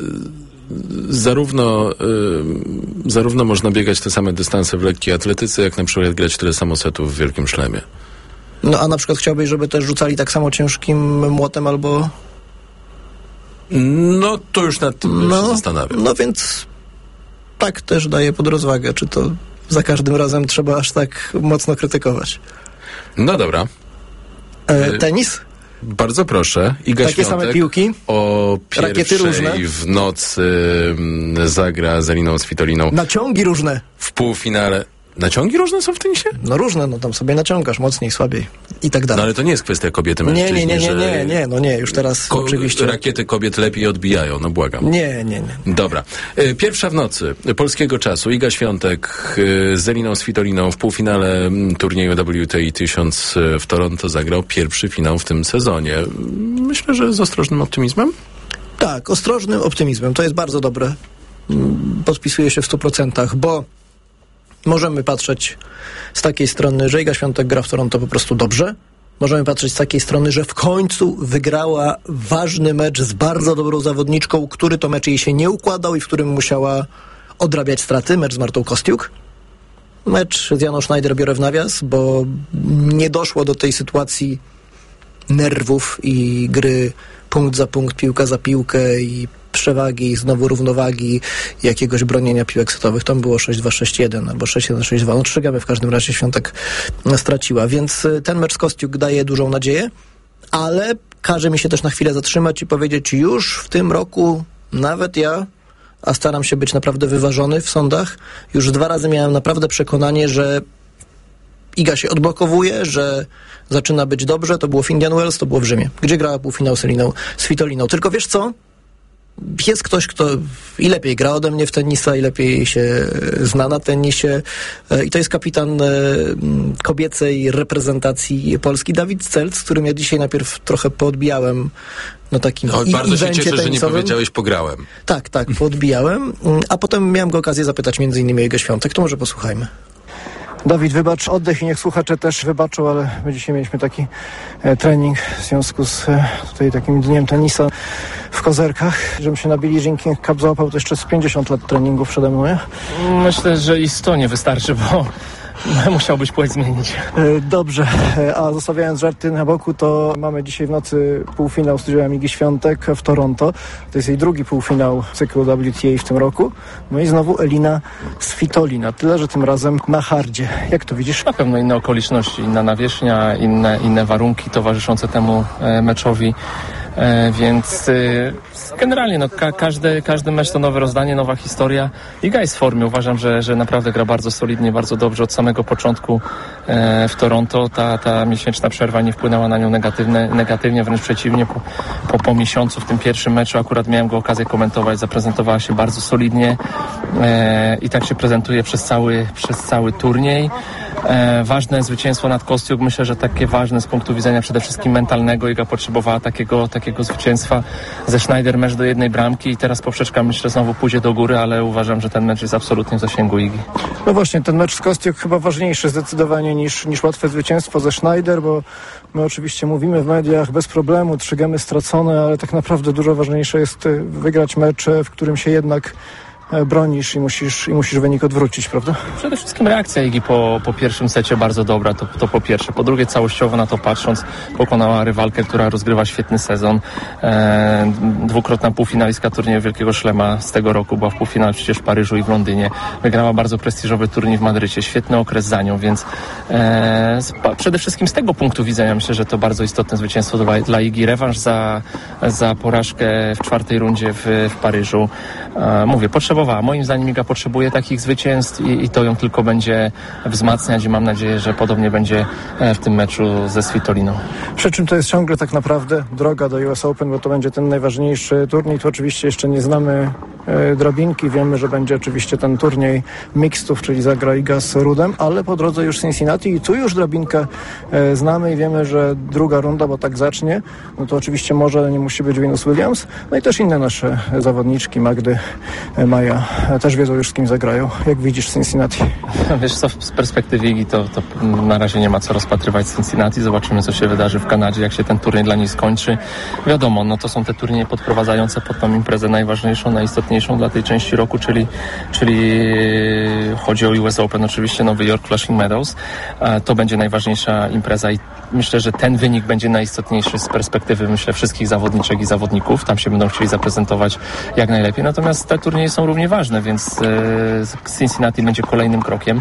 zarówno, y, zarówno można biegać te same dystanse w lekkiej atletyce, jak na przykład grać tyle samo setów w Wielkim Szlemie. No a na przykład chciałbyś, żeby też rzucali tak samo ciężkim młotem albo... No to już nad tym no, się zastanawiam. No więc... tak też daję pod rozwagę, czy to za każdym razem trzeba aż tak mocno krytykować. No dobra. E, tenis? Bardzo proszę. Iga Takie Świątek same piłki? O Rakiety różne? pierwszej w nocy zagra z Eliną Svitoliną. Naciągi różne? W półfinale. Naciągi różne są w tenisie? No różne, no tam sobie naciągasz, mocniej, słabiej i tak dalej. No ale to nie jest kwestia kobiety, mężczyźni, Nie, nie, nie, nie, nie, że nie, no nie, już teraz ko- oczywiście. Rakiety kobiet lepiej odbijają, no błagam. Nie, nie, nie. Dobra. Pierwsza w nocy polskiego czasu. Iga Świątek z Eliną Svitoliną w półfinale turnieju W T I tysiąc w Toronto zagrał pierwszy finał w tym sezonie. Myślę, że z ostrożnym optymizmem? Tak, ostrożnym optymizmem. To jest bardzo dobre. Podpisuję się w stu procentach, bo możemy patrzeć z takiej strony, że Iga Świątek gra w Toronto po prostu dobrze. Możemy patrzeć z takiej strony, że w końcu wygrała ważny mecz z bardzo dobrą zawodniczką, który to mecz jej się nie układał i w którym musiała odrabiać straty. Mecz z Martą Kostiuk. Mecz z Janą Schneider biorę w nawias, bo nie doszło do tej sytuacji nerwów i gry punkt za punkt, piłka za piłkę i przewagi, znowu równowagi, jakiegoś bronienia piłek setowych. Tam było sześć dwa sześć jeden albo sześć jeden sześć dwa. No trzy gamy w każdym razie Świątek straciła, więc ten mecz z Kostiuk daje dużą nadzieję, ale każe mi się też na chwilę zatrzymać i powiedzieć, już w tym roku nawet ja, a staram się być naprawdę wyważony w sądach, już dwa razy miałem naprawdę przekonanie, że Iga się odblokowuje, że zaczyna być dobrze. To było w Indian Wells, to było w Rzymie, gdzie grała półfinał z Eliną Svitoliną. Tylko wiesz co? Jest ktoś, kto i lepiej gra ode mnie w tenisa, i lepiej się zna na tenisie, i to jest kapitan kobiecej reprezentacji Polski, Dawid Scelc, z którym ja dzisiaj najpierw trochę poodbijałem na takim no, i- bardzo się cieszę, tenisowym. że nie powiedziałeś pograłem. Tak, tak, poodbijałem, a potem miałem go okazję zapytać między innymi o Igę Świątek. To może posłuchajmy. Dawid, wybacz oddech i niech słuchacze też wybaczą, ale my dzisiaj mieliśmy taki e, trening w związku z e, tutaj takim dniem tenisa w Kozerkach, żebym się na Billie Jean King Cup załapał, to jeszcze z pięćdziesiąt lat treningów przede mną, nie? Myślę, że i sto nie wystarczy, bo Musiałbyś płeć zmienić. Dobrze, a zostawiając żarty na boku, to mamy dzisiaj w nocy półfinał z udziałem Igi Świątek w Toronto. To jest jej drugi półfinał cyklu W T A w tym roku. No i znowu Elina Svitolina, tyle że tym razem na hardzie. Jak to widzisz? Na pewno inne okoliczności, inna nawierzchnia, inne, inne warunki towarzyszące temu e, meczowi. E, więc e, generalnie no, ka- każdy, każdy mecz to nowe rozdanie, nowa historia. Iga jest w formie. Uważam, że, że naprawdę gra bardzo solidnie, bardzo dobrze od samego początku e, w Toronto. Ta, ta miesięczna przerwa nie wpłynęła na nią negatywne, negatywnie, wręcz przeciwnie. Po, po, po miesiącu w tym pierwszym meczu akurat miałem go okazję komentować. Zaprezentowała się bardzo solidnie e, i tak się prezentuje przez cały, przez cały turniej. E, ważne zwycięstwo nad Kostiuk. Myślę, że takie ważne z punktu widzenia przede wszystkim mentalnego. Iga potrzebowała takiego, takiego zwycięstwa ze Schneider, mecz do jednej bramki i teraz poprzeczka myślę znowu pójdzie do góry, ale uważam, że ten mecz jest absolutnie w zasięgu Igi. No właśnie, ten mecz z Kostiuk chyba ważniejszy zdecydowanie niż, niż łatwe zwycięstwo ze Schneider, bo my oczywiście mówimy w mediach bez problemu, trzy gemy stracone, ale tak naprawdę dużo ważniejsze jest wygrać mecz, w którym się jednak bronisz i musisz, i musisz wynik odwrócić, prawda? Przede wszystkim reakcja Igi po, po pierwszym secie bardzo dobra, to, to po pierwsze. Po drugie, całościowo na to patrząc, pokonała rywalkę, która rozgrywa świetny sezon. E, dwukrotna półfinalistka turnieju Wielkiego Szlema z tego roku, była w półfinale przecież w Paryżu i w Londynie. Wygrała bardzo prestiżowy turniej w Madrycie, świetny okres za nią, więc e, z, przede wszystkim z tego punktu widzenia myślę, że to bardzo istotne zwycięstwo dla, dla Igi. Rewanż za, za porażkę w czwartej rundzie w, w Paryżu. E, mówię, potrzebowała. Moim zdaniem Iga potrzebuje takich zwycięstw i, i to ją tylko będzie wzmacniać i mam nadzieję, że podobnie będzie w tym meczu ze Svitoliną. Przy czym to jest ciągle tak naprawdę droga do U S Open, bo to będzie ten najważniejszy turniej. Tu oczywiście jeszcze nie znamy e, drabinki. Wiemy, że będzie oczywiście ten turniej mixtów, czyli zagra Iga z Rudem, ale po drodze już Cincinnati i tu już drabinkę e, znamy i wiemy, że druga runda, bo tak zacznie, no to oczywiście może, ale nie musi być Venus Williams. No i też inne nasze zawodniczki, Magdy, e, Maja, też wiedzą już z kim zagrają. Jak widzisz Cincinnati? Wiesz co, z perspektywy Igi to, to na razie nie ma co rozpatrywać Cincinnati. Zobaczymy, co się wydarzy w Kanadzie, jak się ten turniej dla niej skończy. Wiadomo, no to są te turnieje podprowadzające pod tą imprezę najważniejszą, najistotniejszą dla tej części roku, czyli, czyli chodzi o U S Open, oczywiście Nowy Jork, Flushing Meadows. To będzie najważniejsza impreza i myślę, że ten wynik będzie najistotniejszy z perspektywy, myślę, wszystkich zawodniczek i zawodników. Tam się będą chcieli zaprezentować jak najlepiej. Natomiast te turnieje są równie ważne, więc e, Cincinnati będzie kolejnym krokiem.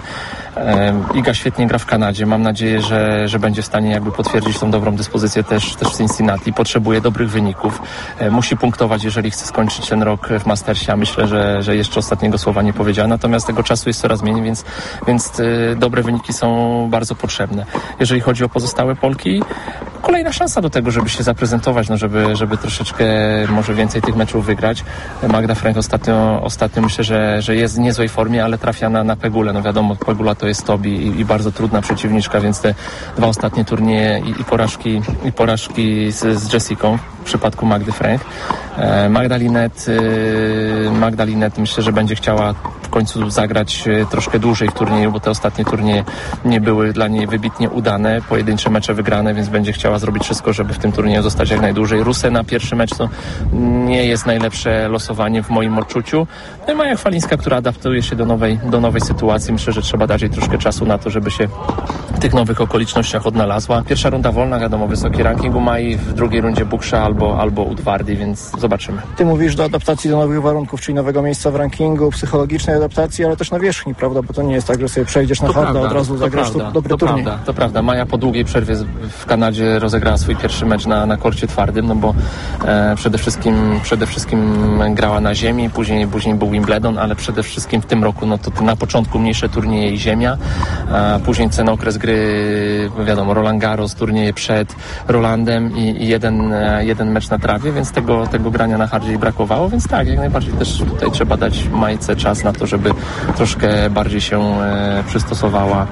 E, Iga świetnie gra w Kanadzie. Mam nadzieję, że, że będzie w stanie jakby potwierdzić tą dobrą dyspozycję też, też w Cincinnati. Potrzebuje dobrych wyników. E, musi punktować, jeżeli chce skończyć ten rok w Mastersie. A myślę, że, że jeszcze ostatniego słowa nie powiedziała. Natomiast tego czasu jest coraz mniej, więc, więc e, dobre wyniki są bardzo potrzebne. Jeżeli chodzi o pozostałe Polki, kolejna szansa do tego, żeby się zaprezentować, no żeby, żeby troszeczkę może więcej tych meczów wygrać. Magda Frank ostatnio, ostatnio myślę, że, że jest w niezłej formie, ale trafia na, na Pegulę. No wiadomo, Pegula to jest Tobi i, i bardzo trudna przeciwniczka, więc te dwa ostatnie turnieje i, i porażki, i porażki z, z Jessicą w przypadku Magdy Frank. E, Magdalinet, e, Magdalinet myślę, że będzie chciała w końcu zagrać e, troszkę dłużej w turnieju, bo te ostatnie turnieje nie były dla niej wybitnie udane, pojedyncze mecze wygrane, więc będzie chciała zrobić wszystko, żeby w tym turnieju zostać jak najdłużej. Rusę na pierwszy mecz to nie jest najlepsze losowanie w moim odczuciu. No i Maja Chwalińska, która adaptuje się do nowej, do nowej sytuacji. Myślę, że trzeba dać jej troszkę czasu na to, żeby się w tych nowych okolicznościach odnalazła. Pierwsza runda wolna, wiadomo, wysoki ranking u Mai, w drugiej rundzie Buksza albo, albo Udvardy, więc zobaczymy. Ty mówisz do adaptacji do nowych warunków, czyli nowego miejsca w rankingu, psychologicznej adaptacji, ale też na wierzchni, prawda? Bo to nie jest tak, że sobie przejdziesz na harda, od razu zagrasz tu dobry to turniej. Prawda, to prawda. Maja po długiej przerwie w Kanadzie rozegrała swój pierwszy mecz na, na korcie twardym, no bo e, przede wszystkim przede wszystkim grała na ziemi, później, później był Wimbledon, ale przede wszystkim w tym roku, no to na początku mniejsze turnieje i ziemia, a później ten okres gry, wiadomo, Roland Garros, turnieje przed Rolandem i, i jeden, jeden mecz na trawie, więc tego, tego grania na hardzie jej brakowało, więc tak, jak najbardziej też tutaj trzeba dać Majce czas na to, żeby troszkę bardziej się e, przystosowała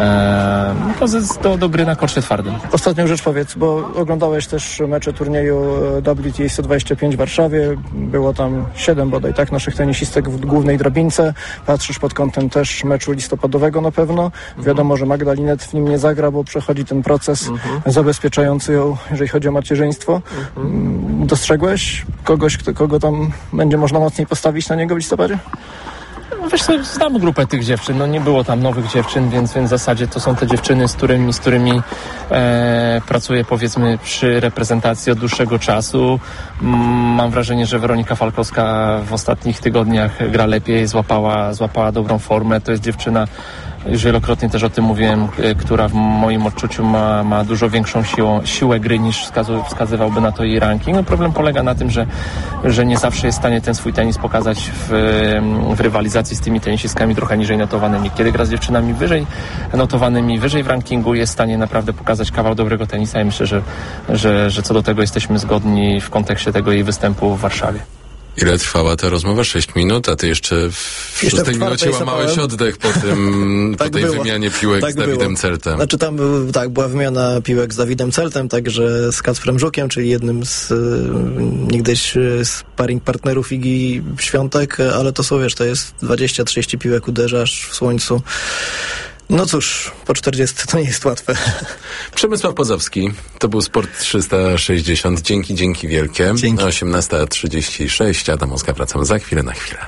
e, do, do gry na korcie twardym. Ostatnią rzecz powiedz, bo oglądałeś też mecze turnieju W T A sto dwadzieścia pięć w Warszawie. Było tam siedem bodaj, tak, naszych tenisistek w głównej drabince. Patrzysz pod kątem też meczu listopadowego na pewno. Mhm. Wiadomo, że Magdalinet w nim nie zagra, bo przechodzi ten proces mhm. zabezpieczający ją, jeżeli chodzi o macierzyństwo. Mhm. Dostrzegłeś kogoś, kto, kogo tam będzie można mocniej postawić na niego w listopadzie? wiesz co, znam grupę tych dziewczyn, no nie było tam nowych dziewczyn, więc, więc w zasadzie to są te dziewczyny, z którymi, z którymi e, pracuję powiedzmy przy reprezentacji od dłuższego czasu. Mam wrażenie, że Weronika Falkowska w ostatnich tygodniach gra lepiej, złapała, złapała dobrą formę. To jest dziewczyna, już wielokrotnie też o tym mówiłem, która w moim odczuciu ma, ma dużo większą siłą, siłę gry niż wskazu, wskazywałby na to jej ranking. No problem polega na tym, że, że nie zawsze jest w stanie ten swój tenis pokazać w, w rywalizacji z tymi tenisistkami trochę niżej notowanymi. Kiedy gra z dziewczynami wyżej notowanymi, wyżej w rankingu, jest w stanie naprawdę pokazać kawał dobrego tenisa i myślę, że, że, że co do tego jesteśmy zgodni w kontekście tego jej występu w Warszawie. Ile trwała ta rozmowa? Sześć minut, a ty jeszcze w jeszcze szóstej minucie łamałeś oddech po, tym, tak po tej było. wymianie piłek tak z Dawidem było. Celtem. Znaczy tam był, tak, była wymiana piłek z Dawidem Celtem, także z Kacprem Żukiem, czyli jednym z y, niegdyś sparring partnerów Igi Świątek, ale to są, wiesz, to jest dwadzieścia trzydzieści piłek uderzasz w słońcu. No cóż, po czterdziestu to nie jest łatwe. Przemysław Pozowski, to był Sport trzysta sześćdziesiąt. Dzięki, dzięki wielkie. Dzięki. osiemnasta trzydzieści sześć. Adam Oskar, wracam za chwilę na chwilę.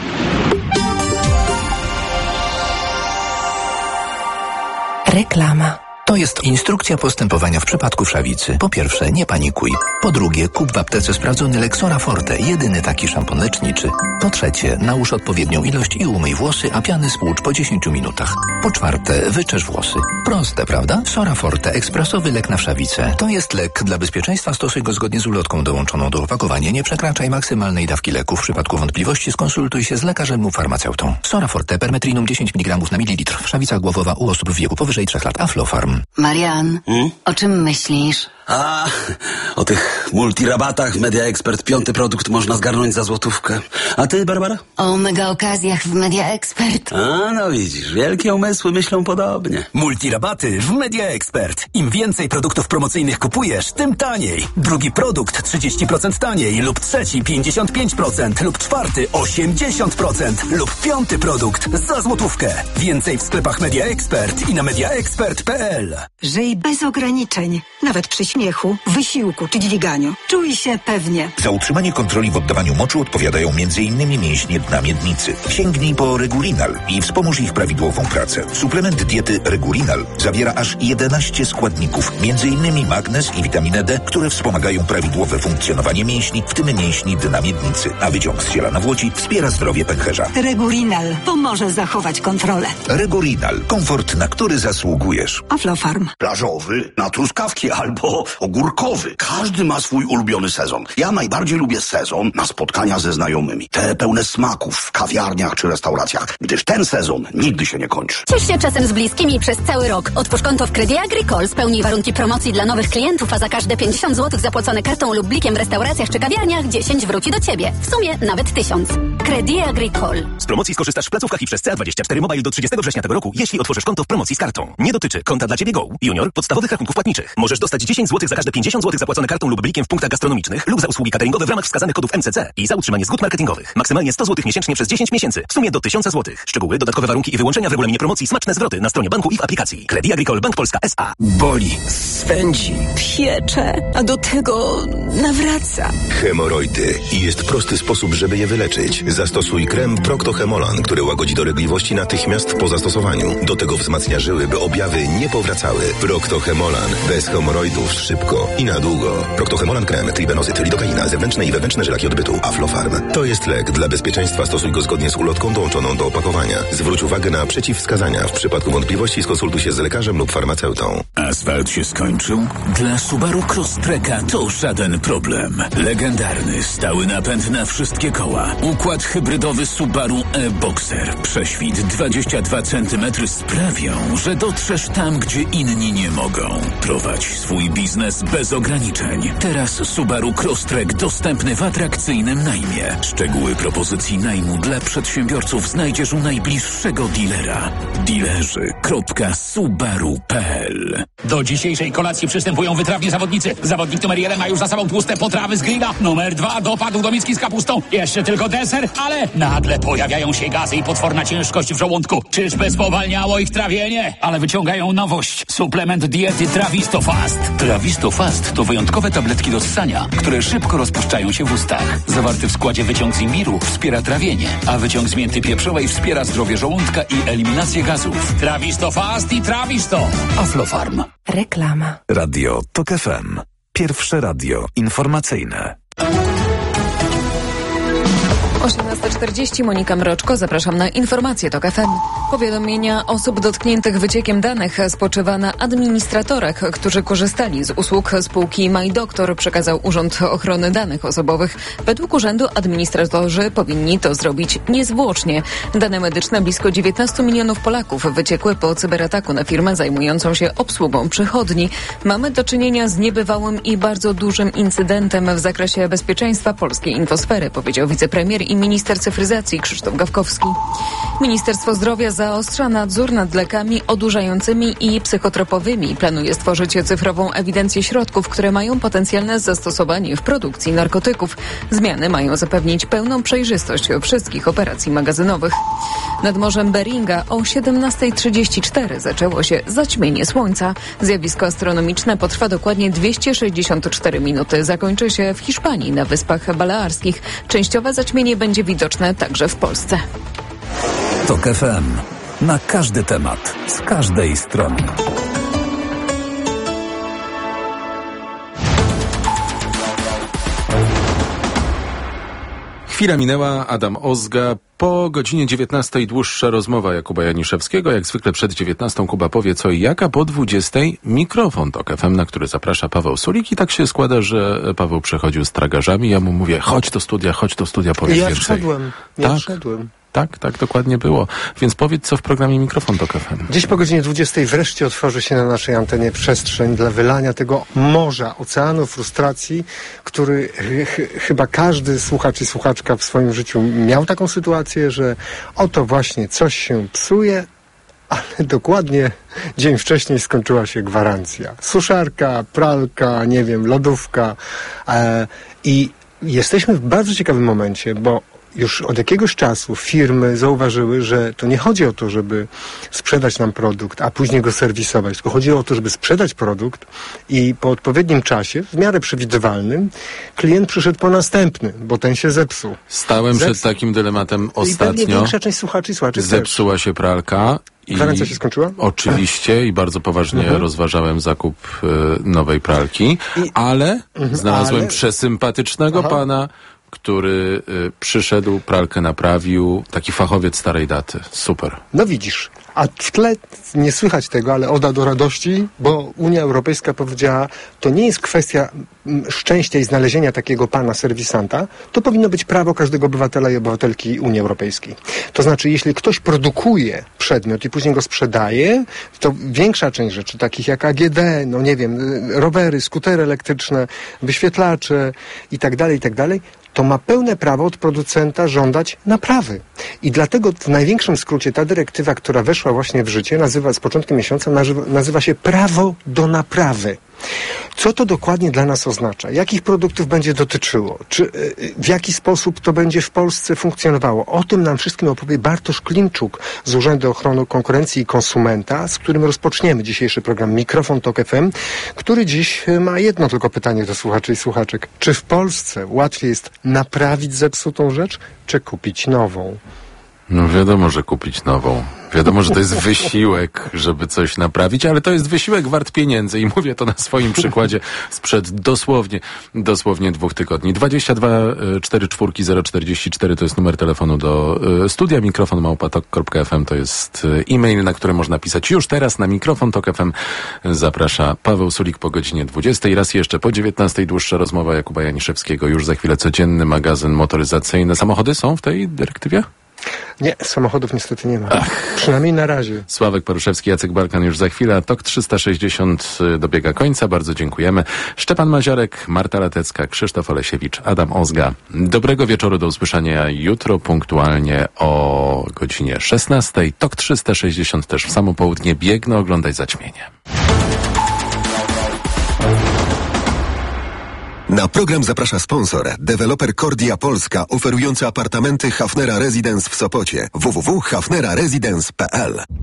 Reklama. To jest instrukcja postępowania w przypadku wszawicy. Po pierwsze, nie panikuj. Po drugie, kup w aptece sprawdzony Lexora Forte, jedyny taki szampon leczniczy. Po trzecie, nałóż odpowiednią ilość i umyj włosy, a piany spłucz po dziesięciu minutach. Po czwarte, wyczesz włosy. Proste, prawda? Sora Forte, ekspresowy lek na wszawicę. To jest lek. Dla bezpieczeństwa stosuj go zgodnie z ulotką dołączoną do opakowania. Nie przekraczaj maksymalnej dawki leku. W przypadku wątpliwości skonsultuj się z lekarzem lub farmaceutą. Sora Forte, permetrinum dziesięć miligramów na mililitr. Wszawica głowowa u osób w wieku powyżej trzech lat. Aflofarm. Marian, hmm? o czym myślisz? A, o tych multirabatach w Media Expert piąty produkt można zgarnąć za złotówkę. A ty, Barbara? O mega okazjach w Media Expert. A, no widzisz, wielkie umysły myślą podobnie. Multirabaty w Media Expert. Im więcej produktów promocyjnych kupujesz, tym taniej. Drugi produkt trzydzieści procent taniej lub trzeci pięćdziesiąt pięć procent lub czwarty osiemdziesiąt procent lub piąty produkt za złotówkę. Więcej w sklepach Media Expert i na media expert kropka p l. Żyj bez ograniczeń, nawet przy śmiechu, wysiłku czy dźwiganiu. Czuj się pewnie. Za utrzymanie kontroli w oddawaniu moczu odpowiadają m in mięśnie dna miednicy. Sięgnij po Regulinal i wspomóż ich prawidłową pracę. Suplement diety Regulinal zawiera aż jedenaście składników, między innymi magnez i witaminę D, które wspomagają prawidłowe funkcjonowanie mięśni, w tym mięśni dna miednicy, a wyciąg z ciela na włodzi wspiera zdrowie pęcherza. Regulinal pomoże zachować kontrolę. Regulinal. Komfort, na który zasługujesz. Aflofarm. Plażowy, na truskawki albo ogórkowy. Każdy ma swój ulubiony sezon. Ja najbardziej lubię sezon na spotkania ze znajomymi. Te pełne smaków w kawiarniach czy restauracjach, gdyż ten sezon nigdy się nie kończy. Ciesz się czasem z bliskimi przez cały rok. Otwórz konto w Credit Agricole, spełnij warunki promocji dla nowych klientów, a za każde pięćdziesiąt złotych zapłacone kartą lub blikiem w restauracjach czy kawiarniach dziesięć wróci do Ciebie. W sumie nawet tysiąc. Credit Agricole. Z promocji skorzystasz w placówkach i przez C A dwadzieścia cztery Mobile do trzydziestego września tego roku, jeśli otworzysz konto w promocji z kartą. Nie dotyczy konta dla Ciebie Go, Junior, podstawowych rachunków płatniczych. Możesz dostać dziesięć złotych za każde pięćdziesiąt złotych zapłacone kartą lub blikiem w punktach gastronomicznych lub za usługi cateringowe w ramach wskazanych kodów M C C i za utrzymanie zgód marketingowych. Maksymalnie sto złotych miesięcznie przez dziesięć miesięcy. W sumie do tysiąc złotych. Szczegóły, dodatkowe warunki i wyłączenia w regulaminie promocji, smaczne zwroty na stronie banku i w aplikacji. Credit Agricole Bank Polska S A. Boli, swędzi, piecze, a do tego nawraca. Hemoroidy. I jest prosty sposób, żeby je wyleczyć. Zastosuj krem Procto-Hemolan, który łagodzi dolegliwości natychmiast po zastosowaniu. Do tego wzmacnia żyły, by objawy nie powracały. Procto-Hemolan. Bez hemoroidów szybko i na długo. Procto-Hemolan krem, tribenozyt, lidokaina, zewnętrzne i wewnętrzne żylaki odbytu. Aflofarm. To jest lek. Dla bezpieczeństwa stosuj go zgodnie z ulotką dołączoną do opakowania. Zwróć uwagę na przeciwwskazania. W przypadku wątpliwości skonsultuj się z lekarzem lub farmaceutą. Asfalt się skończył? Dla Subaru Crosstreka to żaden problem. Legendarny, stały napęd na wszystkie koła. Układ hybrydowy Subaru e-Boxer. Prześwit dwadzieścia dwa centymetry sprawią, że dotrzesz tam, gdzie inni nie mogą. Prowadź swój biznes bez ograniczeń. Teraz Subaru Crosstrek dostępny w atrakcyjnym najmie. Szczegóły propozycji najmu dla przedsiębiorców znajdziesz u najbliższego dealera. Dilerzy kropka subaru kropka p l. Do dzisiejszej kolacji przystępują wytrawni zawodnicy. Zawodnik numer jeden ma już za sobą tłuste potrawy z grilla. Numer dwa dopadł do miski z kapustą. Jeszcze tylko deser, ale nagle pojawia pojawiają się gazy i potworna ciężkość w żołądku. Czyżby spowalniało ich trawienie? Ale wyciągają nowość. Suplement diety Trawisto Fast. Trawisto Fast to wyjątkowe tabletki do ssania, które szybko rozpuszczają się w ustach. Zawarty w składzie wyciąg z imbiru wspiera trawienie, a wyciąg z mięty pieprzowej wspiera zdrowie żołądka i eliminację gazów. Trawisto Fast i Trawisto. Aflofarm. Reklama. Radio TOK F M. Pierwsze radio informacyjne. osiemnasta czterdzieści, Monika Mroczko, zapraszam na informacje TOK F M. Powiadomienia osób dotkniętych wyciekiem danych spoczywa na administratorach, którzy korzystali z usług spółki MyDoktor, przekazał Urząd Ochrony Danych Osobowych. Według urzędu administratorzy powinni to zrobić niezwłocznie. Dane medyczne blisko dziewiętnaście milionów Polaków wyciekły po cyberataku na firmę zajmującą się obsługą przychodni. Mamy do czynienia z niebywałym i bardzo dużym incydentem w zakresie bezpieczeństwa polskiej infosfery, powiedział wicepremier i minister cyfryzacji Krzysztof Gawkowski. Ministerstwo Zdrowia zaostrza nadzór nad lekami odurzającymi i psychotropowymi. Planuje stworzyć cyfrową ewidencję środków, które mają potencjalne zastosowanie w produkcji narkotyków. Zmiany mają zapewnić pełną przejrzystość wszystkich operacji magazynowych. Nad Morzem Beringa o siedemnasta trzydzieści cztery zaczęło się zaćmienie słońca. Zjawisko astronomiczne potrwa dokładnie dwieście sześćdziesiąt cztery minuty. Zakończy się w Hiszpanii na Wyspach Balearskich. Częściowe zaćmienie będzie widoczne także w Polsce. TOK F M. Na każdy temat, z każdej strony. Chwila minęła, Adam Ozga. Po godzinie dziewiętnastej dłuższa rozmowa Jakuba Janiszewskiego. Jak zwykle przed dziewiętnastą Kuba powie co i jak, a po dwudziestej mikrofon TOK F M, na który zaprasza Paweł Sulik. I tak się składa, że Paweł przechodził z tragarzami. Ja mu mówię, chodź do studia, chodź do studia, powiedz ja więcej. Wszedłem, ja tak? wszedłem. Tak, tak, dokładnie było. Więc powiedz, co w programie Mikrofon TOK F M. Dziś po godzinie dwudziestej wreszcie otworzy się na naszej antenie przestrzeń dla wylania tego morza, oceanu frustracji, który ch- chyba każdy słuchacz i słuchaczka w swoim życiu miał taką sytuację, że oto właśnie coś się psuje, ale dokładnie dzień wcześniej skończyła się gwarancja. Suszarka, pralka, nie wiem, lodówka e, i jesteśmy w bardzo ciekawym momencie, bo już od jakiegoś czasu firmy zauważyły, że to nie chodzi o to, żeby sprzedać nam produkt, a później go serwisować, tylko chodzi o to, żeby sprzedać produkt i po odpowiednim czasie, w miarę przewidywalnym, klient przyszedł po następny, bo ten się zepsuł. Stałem Zepsuł. przed takim dylematem ostatnio. I pewnie większa część słuchaczy i słuchaczy Zepsuła też. się pralka. I Gwarancja się skończyła? Oczywiście i bardzo poważnie Mhm. rozważałem zakup y, nowej pralki, I- ale Mhm, znalazłem ale- przesympatycznego Aha. pana, który y, przyszedł, pralkę naprawił, taki fachowiec starej daty. Super. No widzisz, a w tle nie słychać tego, ale oda do radości, bo Unia Europejska powiedziała, to nie jest kwestia mm, szczęścia i znalezienia takiego pana serwisanta, to powinno być prawo każdego obywatela i obywatelki Unii Europejskiej. To znaczy, jeśli ktoś produkuje przedmiot i później go sprzedaje, to większa część rzeczy, takich jak A G D, no nie wiem, rowery, skutery elektryczne, wyświetlacze i tak dalej, i tak dalej, to ma pełne prawo od producenta żądać naprawy. I dlatego w największym skrócie ta dyrektywa, która weszła właśnie w życie, nazywa z początkiem miesiąca, nazywa, nazywa się prawo do naprawy. Co to dokładnie dla nas oznacza? Jakich produktów będzie dotyczyło? Czy y, w jaki sposób to będzie w Polsce funkcjonowało? O tym nam wszystkim opowie Bartosz Klimczuk z Urzędu Ochrony Konkurencji i Konsumenta, z którym rozpoczniemy dzisiejszy program Mikrofon TOK F M, który dziś y, ma jedno tylko pytanie do słuchaczy i słuchaczek. Czy w Polsce łatwiej jest naprawić zepsutą rzecz, czy kupić nową? No wiadomo, że kupić nową. Wiadomo, że to jest wysiłek, żeby coś naprawić, ale to jest wysiłek wart pieniędzy i mówię to na swoim przykładzie sprzed dosłownie, dosłownie dwóch tygodni. dwadzieścia dwa czterdzieści cztery zero czterdzieści cztery to jest numer telefonu do y, studia, mikrofon małpa tok kropka f m to jest y, e-mail, na który można pisać już teraz na mikrofon tok f m. Zaprasza Paweł Sulik po godzinie dwudziestej. Raz jeszcze po dziewiętnastej dłuższa rozmowa Jakuba Janiszewskiego. Już za chwilę codzienny magazyn motoryzacyjny. Samochody są w tej dyrektywie? Nie, samochodów niestety nie ma. Ach. Przynajmniej na razie. Sławek Paruszewski, Jacek Barkan już za chwilę. TOK trzysta sześćdziesiąt dobiega końca. Bardzo dziękujemy. Szczepan Maziarek, Marta Latecka, Krzysztof Olesiewicz, Adam Ozga. Dobrego wieczoru, do usłyszenia jutro punktualnie o godzinie szesnastej. TOK trzysta sześćdziesiąt też w samo południe. Biegnę oglądać zaćmienie. Na program zaprasza sponsor, deweloper Kordia Polska, oferujący apartamenty Hafnera Residence w Sopocie. w w w kropka hafnera residence kropka p l.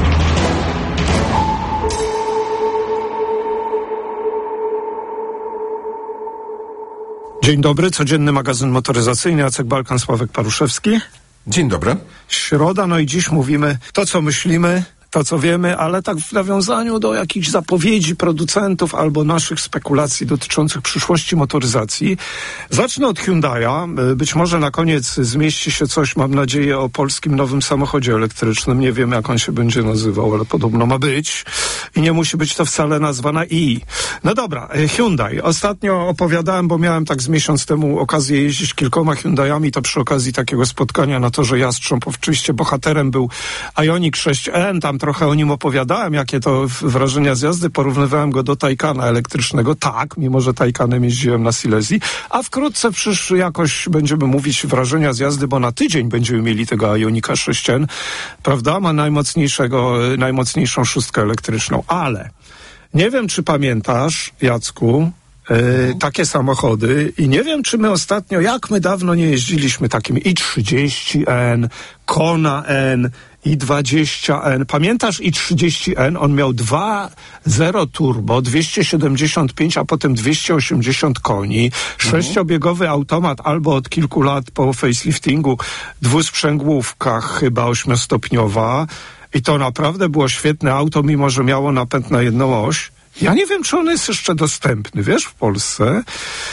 Dzień dobry, codzienny magazyn motoryzacyjny, Jacek Balkan, Sławek Paruszewski. Dzień dobry. Środa, no i dziś mówimy to, co myślimy, to, co wiemy, ale tak w nawiązaniu do jakichś zapowiedzi producentów albo naszych spekulacji dotyczących przyszłości motoryzacji. Zacznę od Hyundai'a. Być może na koniec zmieści się coś, mam nadzieję, o polskim nowym samochodzie elektrycznym. Nie wiem, jak on się będzie nazywał, ale podobno ma być. I nie musi być to wcale nazwa na i. No dobra, Hyundai. Ostatnio opowiadałem, bo miałem tak z miesiąc temu okazję jeździć kilkoma Hyundai'ami, to przy okazji takiego spotkania na torze Jastrząb. Oczywiście bohaterem był Ioniq sześć N, tam trochę o nim opowiadałem, jakie to wrażenia z jazdy, porównywałem go do Taycana elektrycznego, tak, mimo że Taycanem jeździłem na Silesii, a wkrótce przecież jakoś będziemy mówić wrażenia z jazdy, bo na tydzień będziemy mieli tego Ioniqa sześć N, prawda, ma najmocniejszego, najmocniejszą szóstkę elektryczną, ale nie wiem, czy pamiętasz, Jacku, Yy, takie samochody i nie wiem, czy my ostatnio, jak my dawno nie jeździliśmy takimi i trzydzieści N, Kona N, i dwadzieścia N. Pamiętasz i trzydzieści N? On miał dwa zero turbo, dwieście siedemdziesiąt pięć, a potem dwieście osiemdziesiąt koni, sześciobiegowy automat albo od kilku lat po faceliftingu, dwusprzęgłówkach chyba ośmiostopniowa i to naprawdę było świetne auto, mimo że miało napęd na jedną oś. Ja nie wiem, czy on jest jeszcze dostępny, wiesz, w Polsce.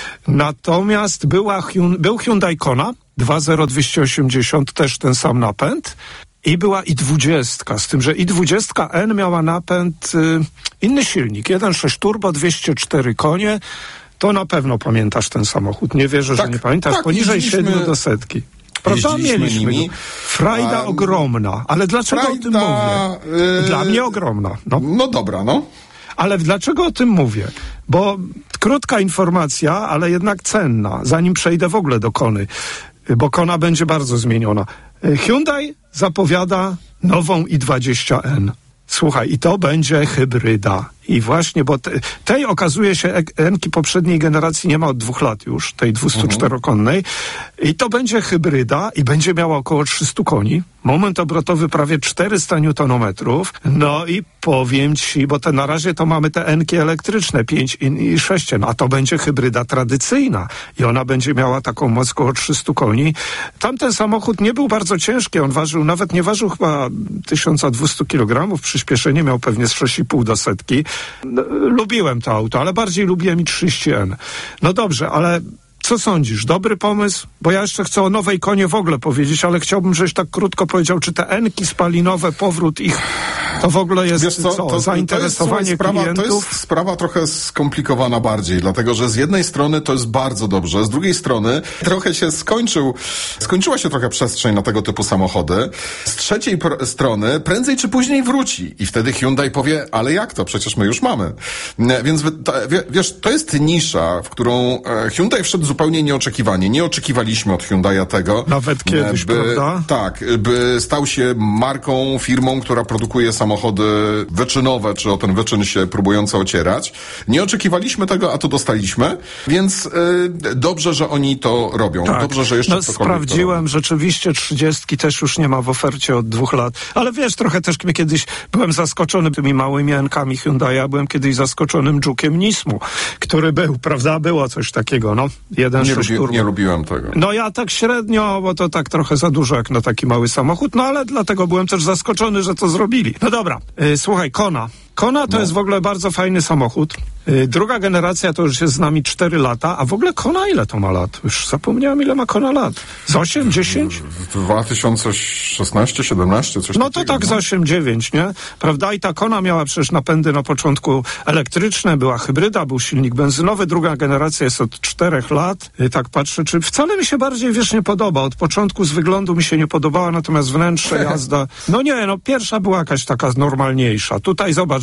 Natomiast była, był Hyundai Kona dwa zero dwieście osiemdziesiąt, też ten sam napęd. I była i dwudziestka, z tym, że i dwudziestka N miała napęd, y, inny silnik, jeden przecinek sześć turbo, dwieście cztery konie. To na pewno pamiętasz ten samochód. Nie wierzę, tak, że nie pamiętasz. Tak, poniżej siedmiu do setki. Prawda? Mieliśmy nimi. Frajda um, ogromna. Ale dlaczego frajda, o tym mówię? Yy... Dla mnie ogromna. No. no dobra, no. Ale dlaczego o tym mówię? Bo krótka informacja, ale jednak cenna, zanim przejdę w ogóle do Kony, bo Kona będzie bardzo zmieniona. Hyundai zapowiada nową i dwadzieścia N. Słuchaj, i to będzie hybryda. I właśnie, bo te, tej okazuje się, N-ki poprzedniej generacji nie ma od dwóch lat już, tej dwustuczterokonnej. I to będzie hybryda i będzie miała około trzysta koni. Moment obrotowy prawie czterysta niutonometrów. No i powiem ci, bo te na razie to mamy te N-ki elektryczne, pięć i sześć N, a to będzie hybryda tradycyjna. I ona będzie miała taką moc około trzysta koni. Tamten samochód nie był bardzo ciężki, on ważył, nawet nie ważył chyba tysiąc dwieście kilogramów, przyspieszenie miał pewnie z sześć i pół do setki. No, lubiłem to auto, ale bardziej lubiłem i trzydzieści N. No dobrze, ale co sądzisz? Dobry pomysł? Bo ja jeszcze chcę o nowej Konie w ogóle powiedzieć, ale chciałbym, żebyś tak krótko powiedział, czy te N-ki spalinowe, powrót ich, to w ogóle jest Wiesz co, co? To, zainteresowanie to jest, sprawa, klientów? To jest sprawa trochę skomplikowana bardziej, dlatego że z jednej strony to jest bardzo dobrze, z drugiej strony trochę się skończył, skończyła się trochę przestrzeń na tego typu samochody. Z trzeciej pr- strony prędzej czy później wróci i wtedy Hyundai powie, ale jak to? Przecież my już mamy. Więc to, wiesz, to jest nisza, w którą Hyundai wszedł zupełnie nieoczekiwanie. Nie oczekiwaliśmy od Hyundai'a tego. Nawet kiedyś, by, prawda? Tak, by stał się marką, firmą, która produkuje samochody wyczynowe, czy o ten wyczyn się próbujące ocierać. Nie oczekiwaliśmy tego, a to dostaliśmy, więc y, dobrze, że oni to robią. Tak. Dobrze, że jeszcze no, sprawdziłem, rzeczywiście trzydziestki też już nie ma w ofercie od dwóch lat. Ale wiesz, trochę też mnie kiedyś byłem zaskoczony tymi małymi N-kami Hyundai'a, byłem kiedyś zaskoczonym Juke'iem Nismu, który był, prawda? Było coś takiego, no. Jeden nie, lubi, nie lubiłem tego. No ja tak średnio, bo to tak trochę za dużo jak na taki mały samochód, no ale dlatego byłem też zaskoczony, że to zrobili. No dobra, yy, słuchaj, Kona. Kona to no. jest w ogóle bardzo fajny samochód. Yy, druga generacja to już jest z nami cztery lata, a w ogóle Kona ile to ma lat? Już zapomniałem, ile ma Kona lat. Z osiem, dziesięć? dwa tysiące szesnaście, siedemnaście, coś no takiego. To tak z osiem, dziewięć, nie? Prawda? I ta Kona miała przecież napędy na początku elektryczne, była hybryda, był silnik benzynowy, druga generacja jest od czterech lat. Yy, tak patrzę, czy wcale mi się bardziej, wiesz, nie podoba. Od początku z wyglądu mi się nie podobała, natomiast wnętrze, jazda... No nie, no pierwsza była jakaś taka normalniejsza. Tutaj zobacz,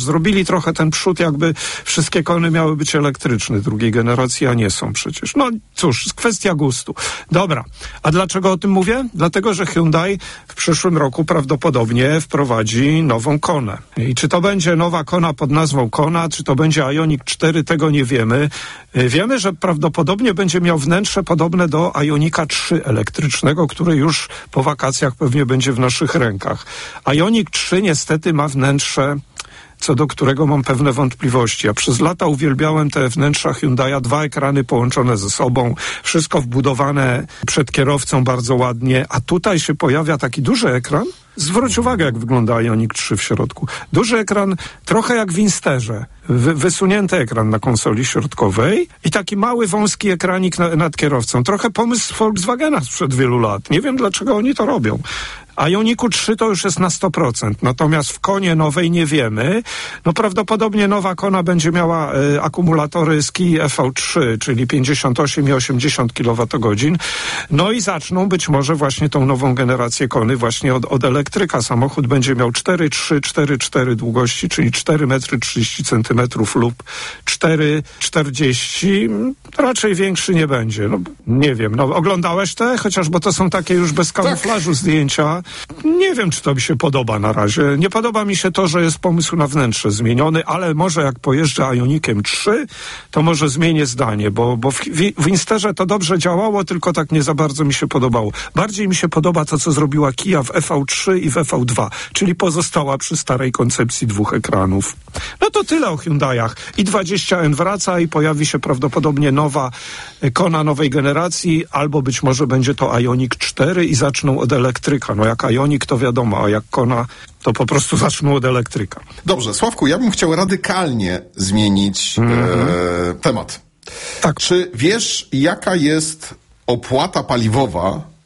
zrobili trochę ten przód, jakby wszystkie Kony miały być elektryczne drugiej generacji, a nie są przecież. No cóż, kwestia gustu. Dobra, a dlaczego o tym mówię? Dlatego, że Hyundai w przyszłym roku prawdopodobnie wprowadzi nową Konę. I czy to będzie nowa Kona pod nazwą Kona, czy to będzie Ioniq cztery, tego nie wiemy. Wiemy, że prawdopodobnie będzie miał wnętrze podobne do Ioniqa trzy elektrycznego, który już po wakacjach pewnie będzie w naszych rękach. Ioniq trzy niestety ma wnętrze, co do którego mam pewne wątpliwości. Ja przez lata uwielbiałem te wnętrza Hyundai'a, dwa ekrany połączone ze sobą, wszystko wbudowane przed kierowcą bardzo ładnie, a tutaj się pojawia taki duży ekran. Zwróć uwagę, jak wygląda Ioniq trzy w środku. Duży ekran, trochę jak w Insterze. Wy, wysunięty ekran na konsoli środkowej i taki mały, wąski ekranik na, nad kierowcą. Trochę pomysł Volkswagena sprzed wielu lat. Nie wiem, dlaczego oni to robią. A Ioniqu trzy to już jest na sto procent, natomiast w Konie nowej nie wiemy. No prawdopodobnie nowa Kona będzie miała y, akumulatory z Kii E V trzy, czyli pięćdziesiąt osiem i osiemdziesiąt kilowatogodzin. No i zaczną być może właśnie tą nową generację Kony właśnie od, od elektryka. Samochód będzie miał cztery trzy cztery cztery długości, czyli cztery metry trzydzieści centymetrów lub cztery czterdzieści. Raczej większy nie będzie. No nie wiem, no oglądałeś te? Chociaż, bo to są takie już bez kamuflażu zdjęcia. Nie wiem, czy to mi się podoba na razie. Nie podoba mi się to, że jest pomysł na wnętrze zmieniony, ale może jak pojeżdżę Ioniqiem trzy, to może zmienię zdanie, bo, bo w, w Insterze to dobrze działało, tylko tak nie za bardzo mi się podobało. Bardziej mi się podoba to, co zrobiła Kia w E V trzy i w E V dwa, czyli pozostała przy starej koncepcji dwóch ekranów. No to tyle o Hyundaiach. i dwadzieścia N wraca i pojawi się prawdopodobnie nowa Kona nowej generacji, albo być może będzie to Ioniq cztery i zaczną od elektryka. No jak Ioniq to wiadomo, a jak Kona to po prostu zaczną od elektryka. Dobrze, Sławku, ja bym chciał radykalnie zmienić mm-hmm. e, temat. Tak. Czy wiesz, jaka jest opłata paliwowa